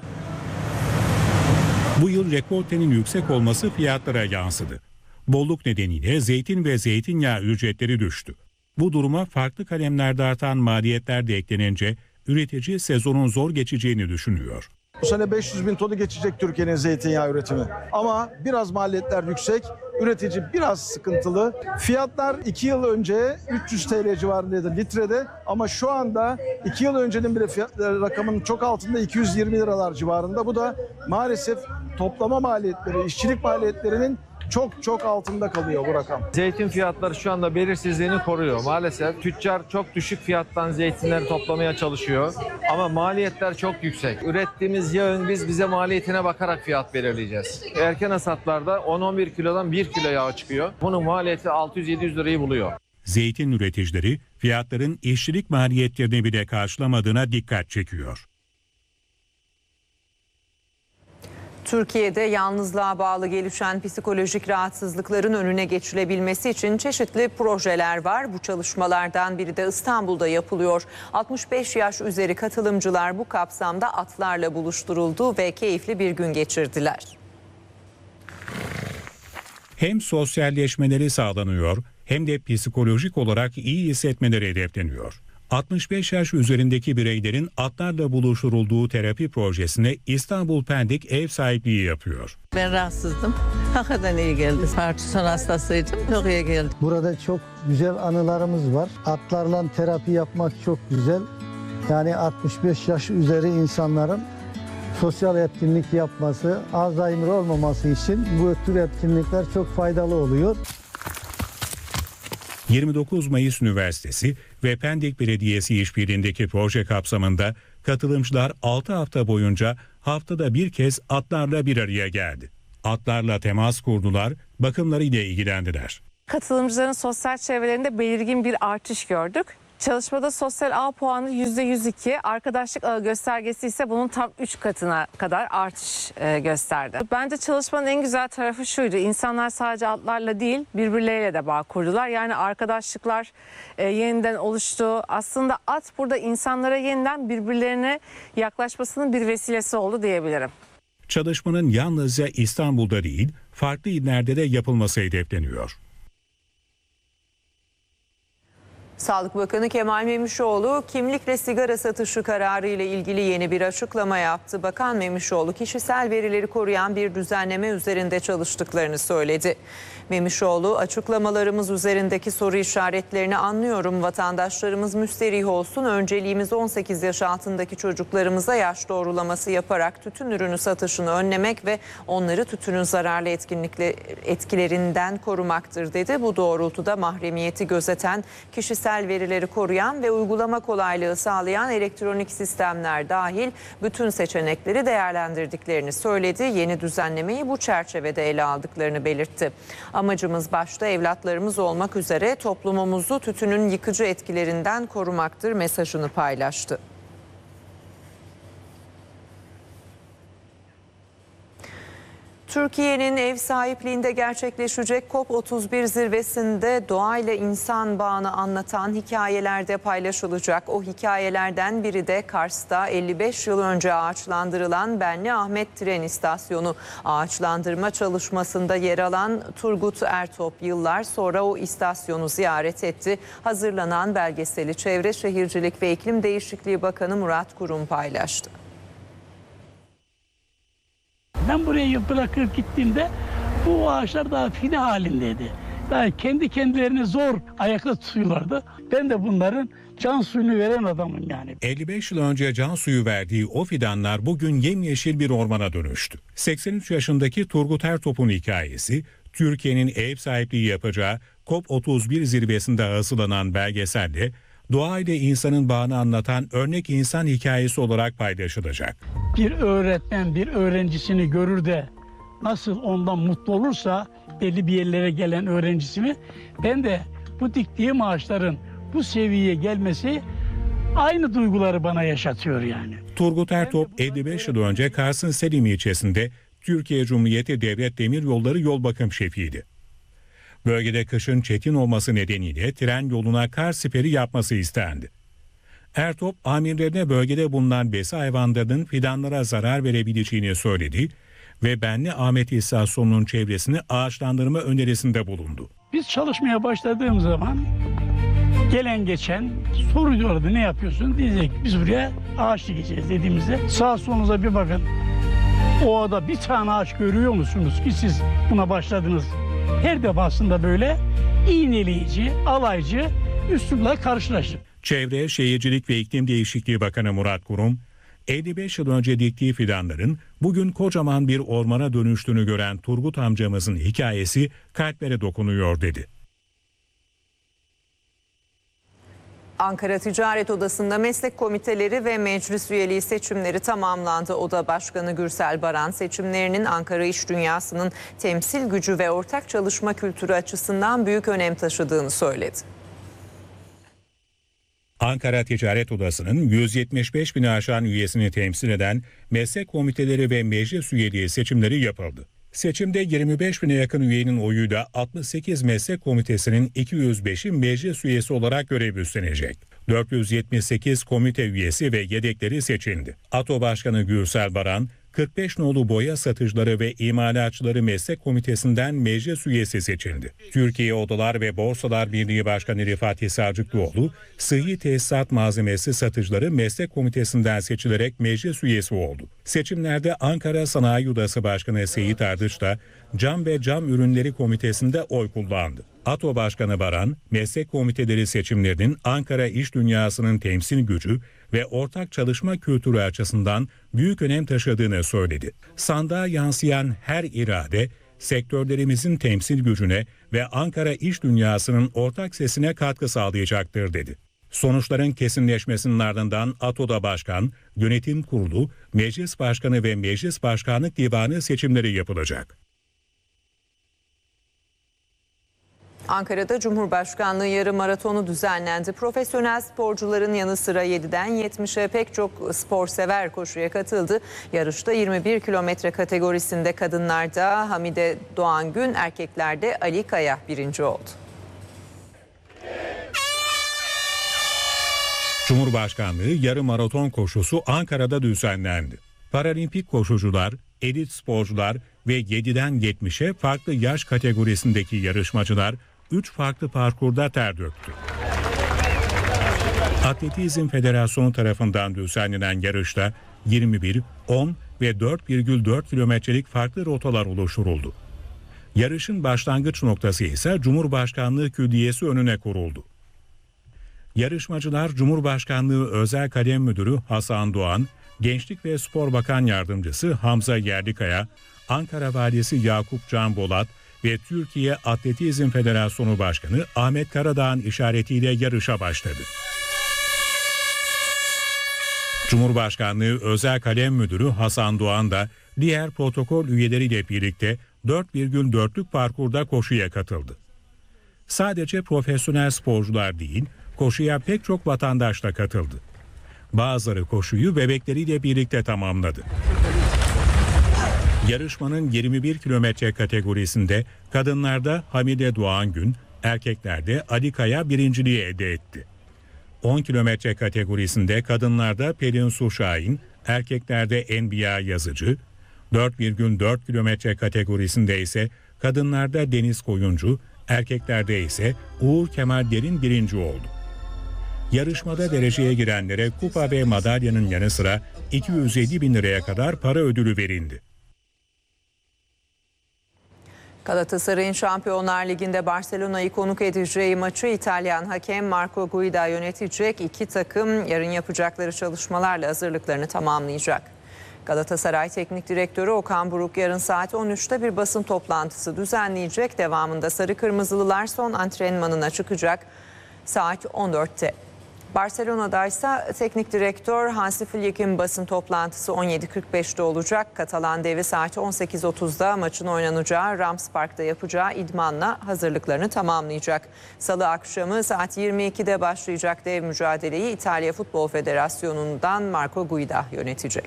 Bu yıl rekoltenin yüksek olması fiyatlara yansıdı. Bolluk nedeniyle zeytin ve zeytinyağı ücretleri düştü. Bu duruma farklı kalemlerde artan maliyetler de eklenince üretici sezonun zor geçeceğini düşünüyor. Bu sene 500 bin tonu geçecek Türkiye'nin zeytinyağı üretimi. Ama biraz maliyetler yüksek, üretici biraz sıkıntılı. Fiyatlar 2 yıl önce 300 TL civarındaydı litrede ama şu anda 2 yıl öncenin bile rakamının çok altında 220 liralar civarında. Bu da maalesef toplama maliyetleri, işçilik maliyetlerinin çok altında kalıyor bu rakam. Zeytin fiyatları şu anda belirsizliğini koruyor. Maalesef tüccar çok düşük fiyattan zeytinleri toplamaya çalışıyor. Ama maliyetler çok yüksek. Ürettiğimiz yağın biz bize maliyetine bakarak fiyat belirleyeceğiz. Erken hasatlarda 10-11 kilodan 1 kilo yağ çıkıyor. Bunun maliyeti 600-700 lirayı buluyor. Zeytin üreticileri fiyatların işçilik maliyetlerini bile karşılamadığına dikkat çekiyor. Türkiye'de yalnızlığa bağlı gelişen psikolojik rahatsızlıkların önüne geçilebilmesi için çeşitli projeler var. Bu çalışmalardan biri de İstanbul'da yapılıyor. 65 yaş üzeri katılımcılar bu kapsamda atlarla buluşturuldu ve keyifli bir gün geçirdiler. Hem sosyalleşmeleri sağlanıyor hem de psikolojik olarak iyi hissetmeleri hedefleniyor. 65 yaş üzerindeki bireylerin atlarla buluşturulduğu terapi projesine İstanbul Pendik ev sahipliği yapıyor. Ben rahatsızdım. Hakikaten iyi geldi. Parkinson hastasıydım. Çok iyi geldi. Burada çok güzel anılarımız var. Atlarla terapi yapmak çok güzel. Yani 65 yaş üzeri insanların sosyal etkinlik yapması, Alzheimer olmaması için bu tür etkinlikler çok faydalı oluyor. 29 Mayıs Üniversitesi ve Pendik Belediyesi işbirliğindeki proje kapsamında katılımcılar 6 hafta boyunca haftada bir kez atlarla bir araya geldi. Atlarla temas kurdular, bakımlarıyla ilgilendiler. Katılımcıların sosyal çevrelerinde belirgin bir artış gördük. Çalışmada sosyal ağ puanı %102, arkadaşlık ağı göstergesi ise bunun tam 3 katına kadar artış gösterdi. Bence çalışmanın en güzel tarafı şuydu: İnsanlar sadece atlarla değil birbirleriyle de bağ kurdular. Yani arkadaşlıklar yeniden oluştu. Aslında at burada insanlara yeniden birbirlerine yaklaşmasının bir vesilesi oldu diyebilirim. Çalışmanın yalnızca İstanbul'da değil, farklı illerde de yapılması hedefleniyor. Sağlık Bakanı Kemal Memişoğlu kimlikle sigara satışı kararı ile ilgili yeni bir açıklama yaptı. Bakan Memişoğlu kişisel verileri koruyan bir düzenleme üzerinde çalıştıklarını söyledi. Memişoğlu, açıklamalarımız üzerindeki soru işaretlerini anlıyorum. Vatandaşlarımız müsterih olsun. Önceliğimiz 18 yaş altındaki çocuklarımıza yaş doğrulaması yaparak tütün ürünü satışını önlemek ve onları tütünün zararlı etkilerinden korumaktır dedi. Bu doğrultuda mahremiyeti gözeten, kişisel verileri koruyan ve uygulama kolaylığı sağlayan elektronik sistemler dahil bütün seçenekleri değerlendirdiklerini söyledi. Yeni düzenlemeyi bu çerçevede ele aldıklarını belirtti. Amacımız başta evlatlarımız olmak üzere toplumumuzu tütünün yıkıcı etkilerinden korumaktır mesajını paylaştı. Türkiye'nin ev sahipliğinde gerçekleşecek COP31 zirvesinde doğayla insan bağını anlatan hikayeler de paylaşılacak. O hikayelerden biri de Kars'ta 55 yıl önce ağaçlandırılan Benli Ahmet Tren İstasyonu. Ağaçlandırma çalışmasında yer alan Turgut Ertop yıllar sonra o istasyonu ziyaret etti. Hazırlanan belgeseli Çevre Şehircilik ve İklim Değişikliği Bakanı Murat Kurum paylaştı. Ben buraya bırakıp gittiğimde bu ağaçlar daha fide halindeydi. Daha kendi kendilerini zor ayakta tutuyorlardı. Ben de bunların can suyunu veren adamım yani. 55 yıl önce can suyu verdiği o fidanlar bugün yemyeşil bir ormana dönüştü. 83 yaşındaki Turgut Ertop'un hikayesi, Türkiye'nin ev sahipliği yapacağı COP31 zirvesinde hazırlanan belgeselde doğayla insanın bağını anlatan örnek insan hikayesi olarak paylaşılacak. Bir öğretmen bir öğrencisini görür de nasıl ondan mutlu olursa belli bir yerlere gelen öğrencisini, ben de bu diktiğim ağaçların bu seviyeye gelmesi aynı duyguları bana yaşatıyor yani. Turgut Ertop 55 yıl önce Kars'ın Selim ilçesinde Türkiye Cumhuriyeti Devlet Demiryolları yol bakım şefiydi. Bölgede kışın çetin olması nedeniyle tren yoluna kar siperi yapması istendi. Ertop amirlerine bölgede bulunan besi hayvanlarının fidanlara zarar verebileceğini söyledi ve Benli Ahmet İstasyonunun çevresini ağaçlandırma önerisinde bulundu. Biz çalışmaya başladığımız zaman gelen geçen soruyordu, ne yapıyorsun? Diyecek biz buraya ağaç dikeceğiz dediğimizde sağ solunuza bir bakın. Ovada bir tane ağaç görüyor musunuz ki siz buna başladınız? Her defasında böyle iğneleyici, alaycı üslupla karşılaştık. Çevre, Şehircilik ve İklim Değişikliği Bakanı Murat Kurum, 55 yıl önce diktiği fidanların bugün kocaman bir ormana dönüştüğünü gören Turgut amcamızın hikayesi kalplere dokunuyor dedi. Ankara Ticaret Odası'nda meslek komiteleri ve meclis üyeliği seçimleri tamamlandı. Oda Başkanı Gürsel Baran seçimlerinin Ankara iş dünyasının temsil gücü ve ortak çalışma kültürü açısından büyük önem taşıdığını söyledi. Ankara Ticaret Odası'nın 175 bini aşan üyesini temsil eden meslek komiteleri ve meclis üyeliği seçimleri yapıldı. Seçimde 25 bine yakın üyenin oyuyla 68 meslek komitesinin 205'i meclis üyesi olarak görev üstlenecek. 478 komite üyesi ve yedekleri seçildi. ATO Başkanı Gürsel Baran, 45 nolu boya satıcıları ve imalatçıları meslek komitesinden meclis üyesi seçildi. Türkiye Odalar ve Borsalar Birliği Başkanı Fatih Sarcıklıoğlu, sıhhi tesisat malzemesi satıcıları meslek komitesinden seçilerek meclis üyesi oldu. Seçimlerde Ankara Sanayi Odası Başkanı Seyit Ardıç da Cam ve Cam Ürünleri Komitesi'nde oy kullandı. ATO Başkanı Baran, meslek komiteleri seçimlerinin Ankara iş dünyasının temsil gücü ve ortak çalışma kültürü açısından büyük önem taşıdığını söyledi. Sandığa yansıyan her irade, sektörlerimizin temsil gücüne ve Ankara iş dünyasının ortak sesine katkı sağlayacaktır dedi. Sonuçların kesinleşmesinin ardından ATO'da başkan, yönetim kurulu, meclis başkanı ve meclis başkanlık divanı seçimleri yapılacak. Ankara'da Cumhurbaşkanlığı yarı maratonu düzenlendi. Profesyonel sporcuların yanı sıra 7'den 70'e pek çok sporsever koşuya katıldı. Yarışta 21 kilometre kategorisinde kadınlarda Hamide Doğangün, erkeklerde Ali Kaya birinci oldu. Cumhurbaşkanlığı yarı maraton koşusu Ankara'da düzenlendi. Paralimpik koşucular, elit sporcular ve 7'den 70'e farklı yaş kategorisindeki yarışmacılar 3 farklı parkurda ter döktü. Atletizm Federasyonu tarafından düzenlenen yarışta 21, 10 ve 4,4 kilometrelik farklı rotalar oluşturuldu. Yarışın başlangıç noktası ise Cumhurbaşkanlığı Külliyesi önüne kuruldu. Yarışmacılar Cumhurbaşkanlığı Özel Kalem Müdürü Hasan Doğan, Gençlik ve Spor Bakan Yardımcısı Hamza Yerlikaya, Ankara Valisi Yakup Can Bolat ve Türkiye Atletizm Federasyonu Başkanı Ahmet Karadağ'ın işaretiyle yarışa başladı. Cumhurbaşkanlığı Özel Kalem Müdürü Hasan Doğan da diğer protokol üyeleriyle birlikte 4,4'lük parkurda koşuya katıldı. Sadece profesyonel sporcular değil, koşuya pek çok vatandaş da katıldı. Bazıları koşuyu bebekleriyle birlikte tamamladı. Yarışmanın 21 kilometre kategorisinde kadınlarda Hamide Doğangün, erkeklerde Ali Kaya birinciliği elde etti. 10 kilometre kategorisinde kadınlarda Pelin Su Şahin, erkeklerde Enbiya Yazıcı, 4,4 kilometre kategorisinde ise kadınlarda Deniz Koyuncu, erkeklerde ise Uğur Kemal Derin birinci oldu. Yarışmada dereceye girenlere kupa ve madalyanın yanı sıra 250 bin liraya kadar para ödülü verildi. Galatasaray'ın Şampiyonlar Ligi'nde Barcelona'yı konuk edeceği maçı İtalyan hakem Marco Guida yönetecek. İki takım yarın yapacakları çalışmalarla hazırlıklarını tamamlayacak. Galatasaray Teknik Direktörü Okan Buruk yarın saat 13'te bir basın toplantısı düzenleyecek. Devamında Sarı Kırmızılılar son antrenmanına çıkacak saat 14'te. Barcelona'da ise teknik direktör Hansi Flick'in basın toplantısı 17.45'te olacak. Katalan devi saat 18.30'da maçın oynanacağı Rams Park'ta yapacağı idmanla hazırlıklarını tamamlayacak. Salı akşamı saat 22'de başlayacak dev mücadeleyi İtalya Futbol Federasyonu'ndan Marco Guida yönetecek.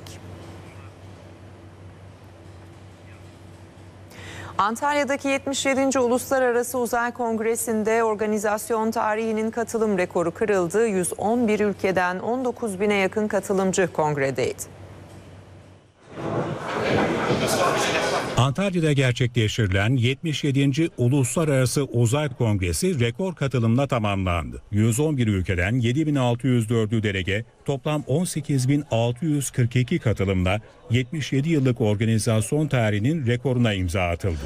Antalya'daki 77. Uluslararası Uzay Kongresi'nde organizasyon tarihinin katılım rekoru kırıldı. 111 ülkeden 19 bine yakın katılımcı kongredeydi. Antalya'da gerçekleştirilen 77. Uluslararası Uzay Kongresi rekor katılımla tamamlandı. 111 ülkeden 7.604'ü delege, toplam 18.642 katılımla 77 yıllık organizasyon tarihinin rekoruna imza atıldı.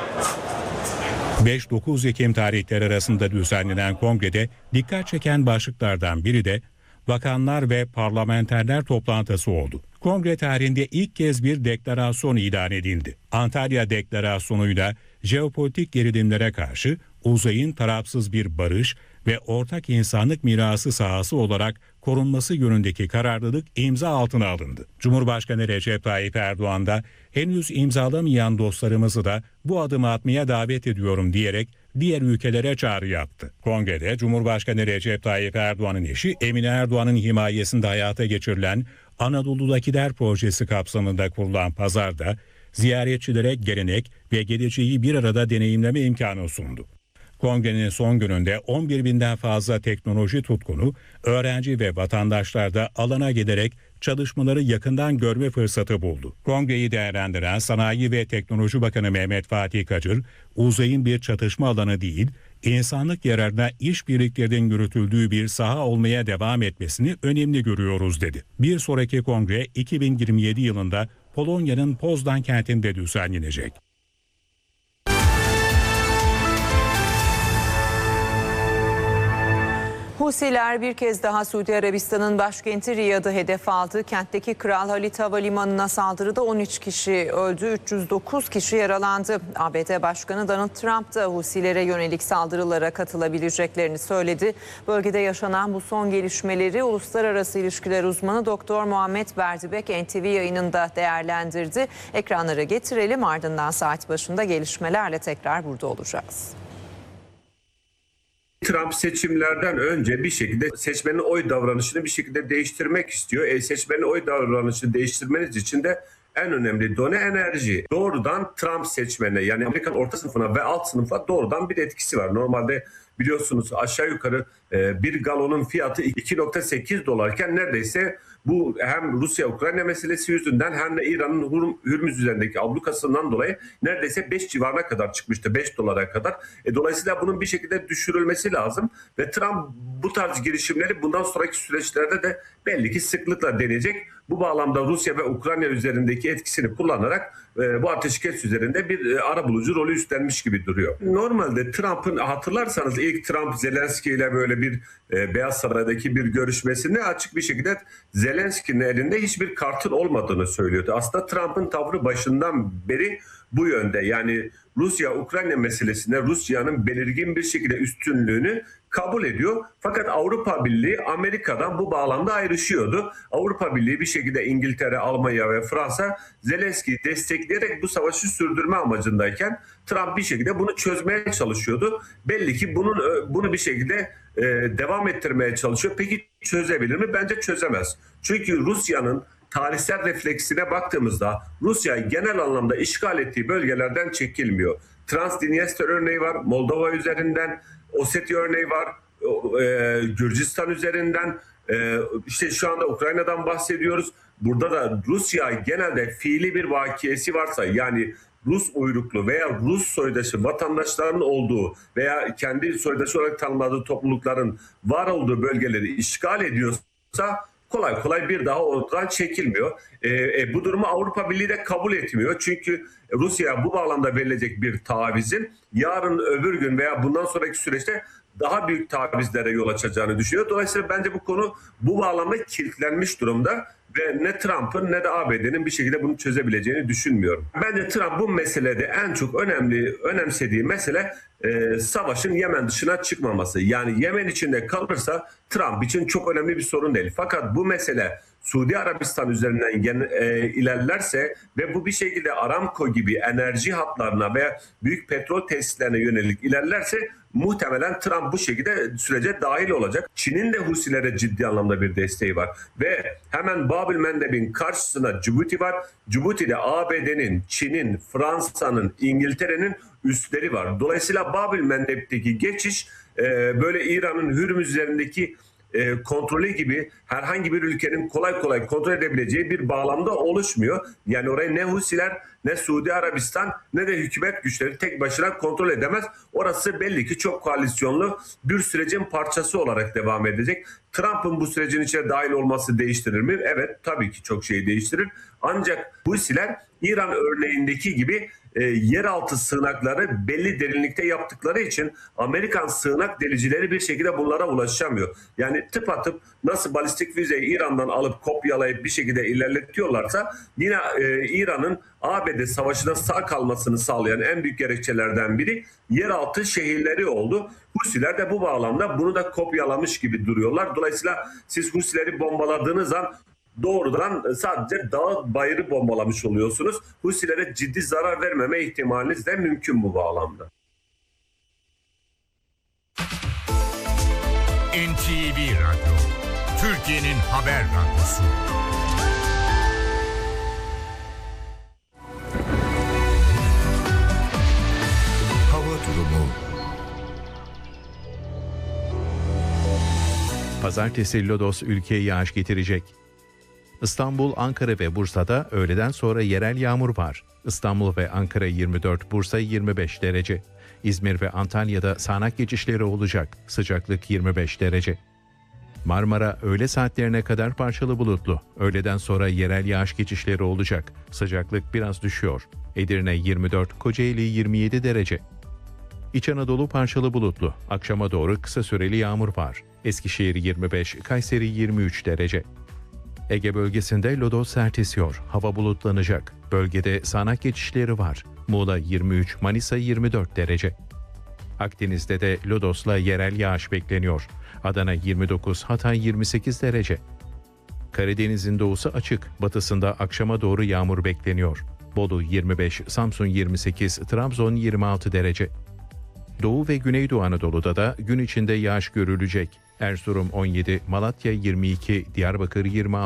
5-9 Ekim tarihleri arasında düzenlenen kongrede dikkat çeken başlıklardan biri de bakanlar ve parlamenterler toplantısı oldu. Kongre tarihinde ilk kez bir deklarasyon ilan edildi. Antalya Deklarasyonu'yla jeopolitik gerilimlere karşı uzayın tarafsız bir barış ve ortak insanlık mirası sahası olarak korunması yönündeki kararlılık imza altına alındı. Cumhurbaşkanı Recep Tayyip Erdoğan da henüz imzalamayan dostlarımızı da bu adımı atmaya davet ediyorum diyerek diğer ülkelere çağrı yaptı. Kongrede Cumhurbaşkanı Recep Tayyip Erdoğan'ın eşi Emine Erdoğan'ın himayesinde hayata geçirilen Anadolu'dakiler projesi kapsamında kurulan pazarda ziyaretçilere gelenek ve geleceği bir arada deneyimleme imkanı sundu. Kongrenin son gününde 11 binden fazla teknoloji tutkunu, öğrenci ve vatandaşlar da alana giderek çalışmaları yakından görme fırsatı buldu. Kongreyi değerlendiren Sanayi ve Teknoloji Bakanı Mehmet Fatih Kacır, uzayın bir çatışma alanı değil, insanlık yararına işbirliklerinin yürütüldüğü bir saha olmaya devam etmesini önemli görüyoruz dedi. Bir sonraki kongre 2027 yılında Polonya'nın Poznan kentinde düzenlenecek. Husiler bir kez daha Suudi Arabistan'ın başkenti Riyad'ı hedef aldı. Kentteki Kral Halit Havalimanı'na saldırıda 13 kişi öldü, 309 kişi yaralandı. ABD Başkanı Donald Trump da Husilere yönelik saldırılara katılabileceklerini söyledi. Bölgede yaşanan bu son gelişmeleri uluslararası ilişkiler uzmanı Doktor Muhammed Berdibek NTV yayınında değerlendirdi. Ekranlara getirelim, ardından saat başında gelişmelerle tekrar burada olacağız. Trump seçimlerden önce bir şekilde seçmenin oy davranışını bir şekilde değiştirmek istiyor. Seçmenin oy davranışını değiştirmeniz için de en önemli done enerji. Doğrudan Trump seçmenine, yani Amerikan orta sınıfına ve alt sınıfa doğrudan bir etkisi var. Normalde biliyorsunuz aşağı yukarı bir galonun fiyatı 2.8 dolarken neredeyse bu hem Rusya-Ukrayna meselesi yüzünden hem de İran'ın Hürmüz üzerindeki ablukasından dolayı neredeyse 5 civarına kadar çıkmıştı. 5 dolara kadar. Dolayısıyla bunun bir şekilde düşürülmesi lazım. Ve Trump bu tarz girişimleri bundan sonraki süreçlerde de belli ki sıklıkla deneyecek. Bu bağlamda Rusya ve Ukrayna üzerindeki etkisini kullanarak bu ateşkes üzerinde bir arabulucu rolü üstlenmiş gibi duruyor. Normalde Trump'ın, hatırlarsanız ilk Trump Zelenski ile böyle bir Beyaz Saray'daki bir görüşmesinde açık bir şekilde Zelenski'nin elinde hiçbir kartın olmadığını söylüyordu. Aslında Trump'ın tavrı başından beri bu yönde. Yani Rusya-Ukrayna meselesinde Rusya'nın belirgin bir şekilde üstünlüğünü kabul ediyor. Fakat Avrupa Birliği Amerika'dan bu bağlamda ayrışıyordu. Avrupa Birliği bir şekilde İngiltere, Almanya ve Fransa Zelenski'yi destekleyerek bu savaşı sürdürme amacındayken Trump bir şekilde bunu çözmeye çalışıyordu. Belli ki bunu bir şekilde devam ettirmeye çalışıyor. Peki çözebilir mi? Bence çözemez. Çünkü Rusya'nın tarihsel refleksine baktığımızda Rusya genel anlamda işgal ettiği bölgelerden çekilmiyor. Transdniester örneği var, Moldova üzerinden, Ossetya örneği var, Gürcistan üzerinden, işte şu anda Ukrayna'dan bahsediyoruz. Burada da Rusya genelde fiili bir vakiyesi varsa, yani Rus uyruklu veya Rus soydaşı vatandaşların olduğu veya kendi soydaşı olarak tanımladığı toplulukların var olduğu bölgeleri işgal ediyorsa kolay kolay bir daha oradan çekilmiyor. Bu durumu Avrupa Birliği de kabul etmiyor. Çünkü Rusya bu bağlamda verilecek bir tavizin yarın öbür gün veya bundan sonraki süreçte daha büyük tavizlere yol açacağını düşünüyor. Dolayısıyla bence bu konu bu bağlamda kilitlenmiş durumda ve ne Trump'ın ne de ABD'nin bir şekilde bunu çözebileceğini düşünmüyorum. Bence Trump bu meselede en çok önemsediği mesele savaşın Yemen dışına çıkmaması. Yani Yemen içinde kalırsa Trump için çok önemli bir sorun değil. Fakat bu mesele Suudi Arabistan üzerinden ilerlerse ve bu bir şekilde Aramco gibi enerji hatlarına veya büyük petrol tesislerine yönelik ilerlerse muhtemelen Trump bu şekilde sürece dahil olacak. Çin'in de Husilere ciddi anlamda bir desteği var. Ve hemen Bab-el-Mandeb'in karşısında Cibuti var. Cibuti'de ABD'nin, Çin'in, Fransa'nın, İngiltere'nin üsleri var. Dolayısıyla Bab-el-Mandeb'teki geçiş böyle İran'ın Hürmüz üzerindeki kontrolü gibi herhangi bir ülkenin kolay kolay kontrol edebileceği bir bağlamda oluşmuyor. Yani orayı ne Husiler, ne Suudi Arabistan, ne de hükümet güçleri tek başına kontrol edemez. Orası belli ki çok koalisyonlu bir sürecin parçası olarak devam edecek. Trump'ın bu sürecin içine dahil olması değiştirir mi? Evet, tabii ki çok şey değiştirir. Ancak Husiler İran örneğindeki gibi yeraltı sığınakları belli derinlikte yaptıkları için Amerikan sığınak delicileri bir şekilde bunlara ulaşamıyor. Yani tıpatıp nasıl balistik füzeyi İran'dan alıp kopyalayıp bir şekilde ilerletiyorlarsa yine İran'ın ABD savaşına sağ kalmasını sağlayan en büyük gerekçelerden biri yeraltı şehirleri oldu. Husiler de bu bağlamda bunu da kopyalamış gibi duruyorlar. Dolayısıyla siz Husileri bombaladığınız an doğrudan sadece dağ bayırı bombalamış oluyorsunuz. Husilere ciddi zarar vermeme ihtimaliniz de mümkün bu bağlamda. NTV Radyo, Türkiye'nin haber radyosu. Hava durumu. Pazartesi Lodos ülkeye yağış getirecek. İstanbul, Ankara ve Bursa'da öğleden sonra yerel yağmur var. İstanbul ve Ankara 24, Bursa 25 derece. İzmir ve Antalya'da sağanak geçişleri olacak. Sıcaklık 25 derece. Marmara öğle saatlerine kadar parçalı bulutlu. Öğleden sonra yerel yağış geçişleri olacak. Sıcaklık biraz düşüyor. Edirne 24, Kocaeli 27 derece. İç Anadolu parçalı bulutlu. Akşama doğru kısa süreli yağmur var. Eskişehir 25, Kayseri 23 derece. Ege bölgesinde lodos sert esiyor. Hava bulutlanacak. Bölgede sağanak geçişleri var. Muğla 23, Manisa 24 derece. Akdeniz'de de lodosla yerel yağış bekleniyor. Adana 29, Hatay 28 derece. Karadeniz'in doğusu açık. Batısında akşama doğru yağmur bekleniyor. Bolu 25, Samsun 28, Trabzon 26 derece. Doğu ve Güneydoğu Anadolu'da da gün içinde yağış görülecek. Erzurum 17, Malatya 22, Diyarbakır 26.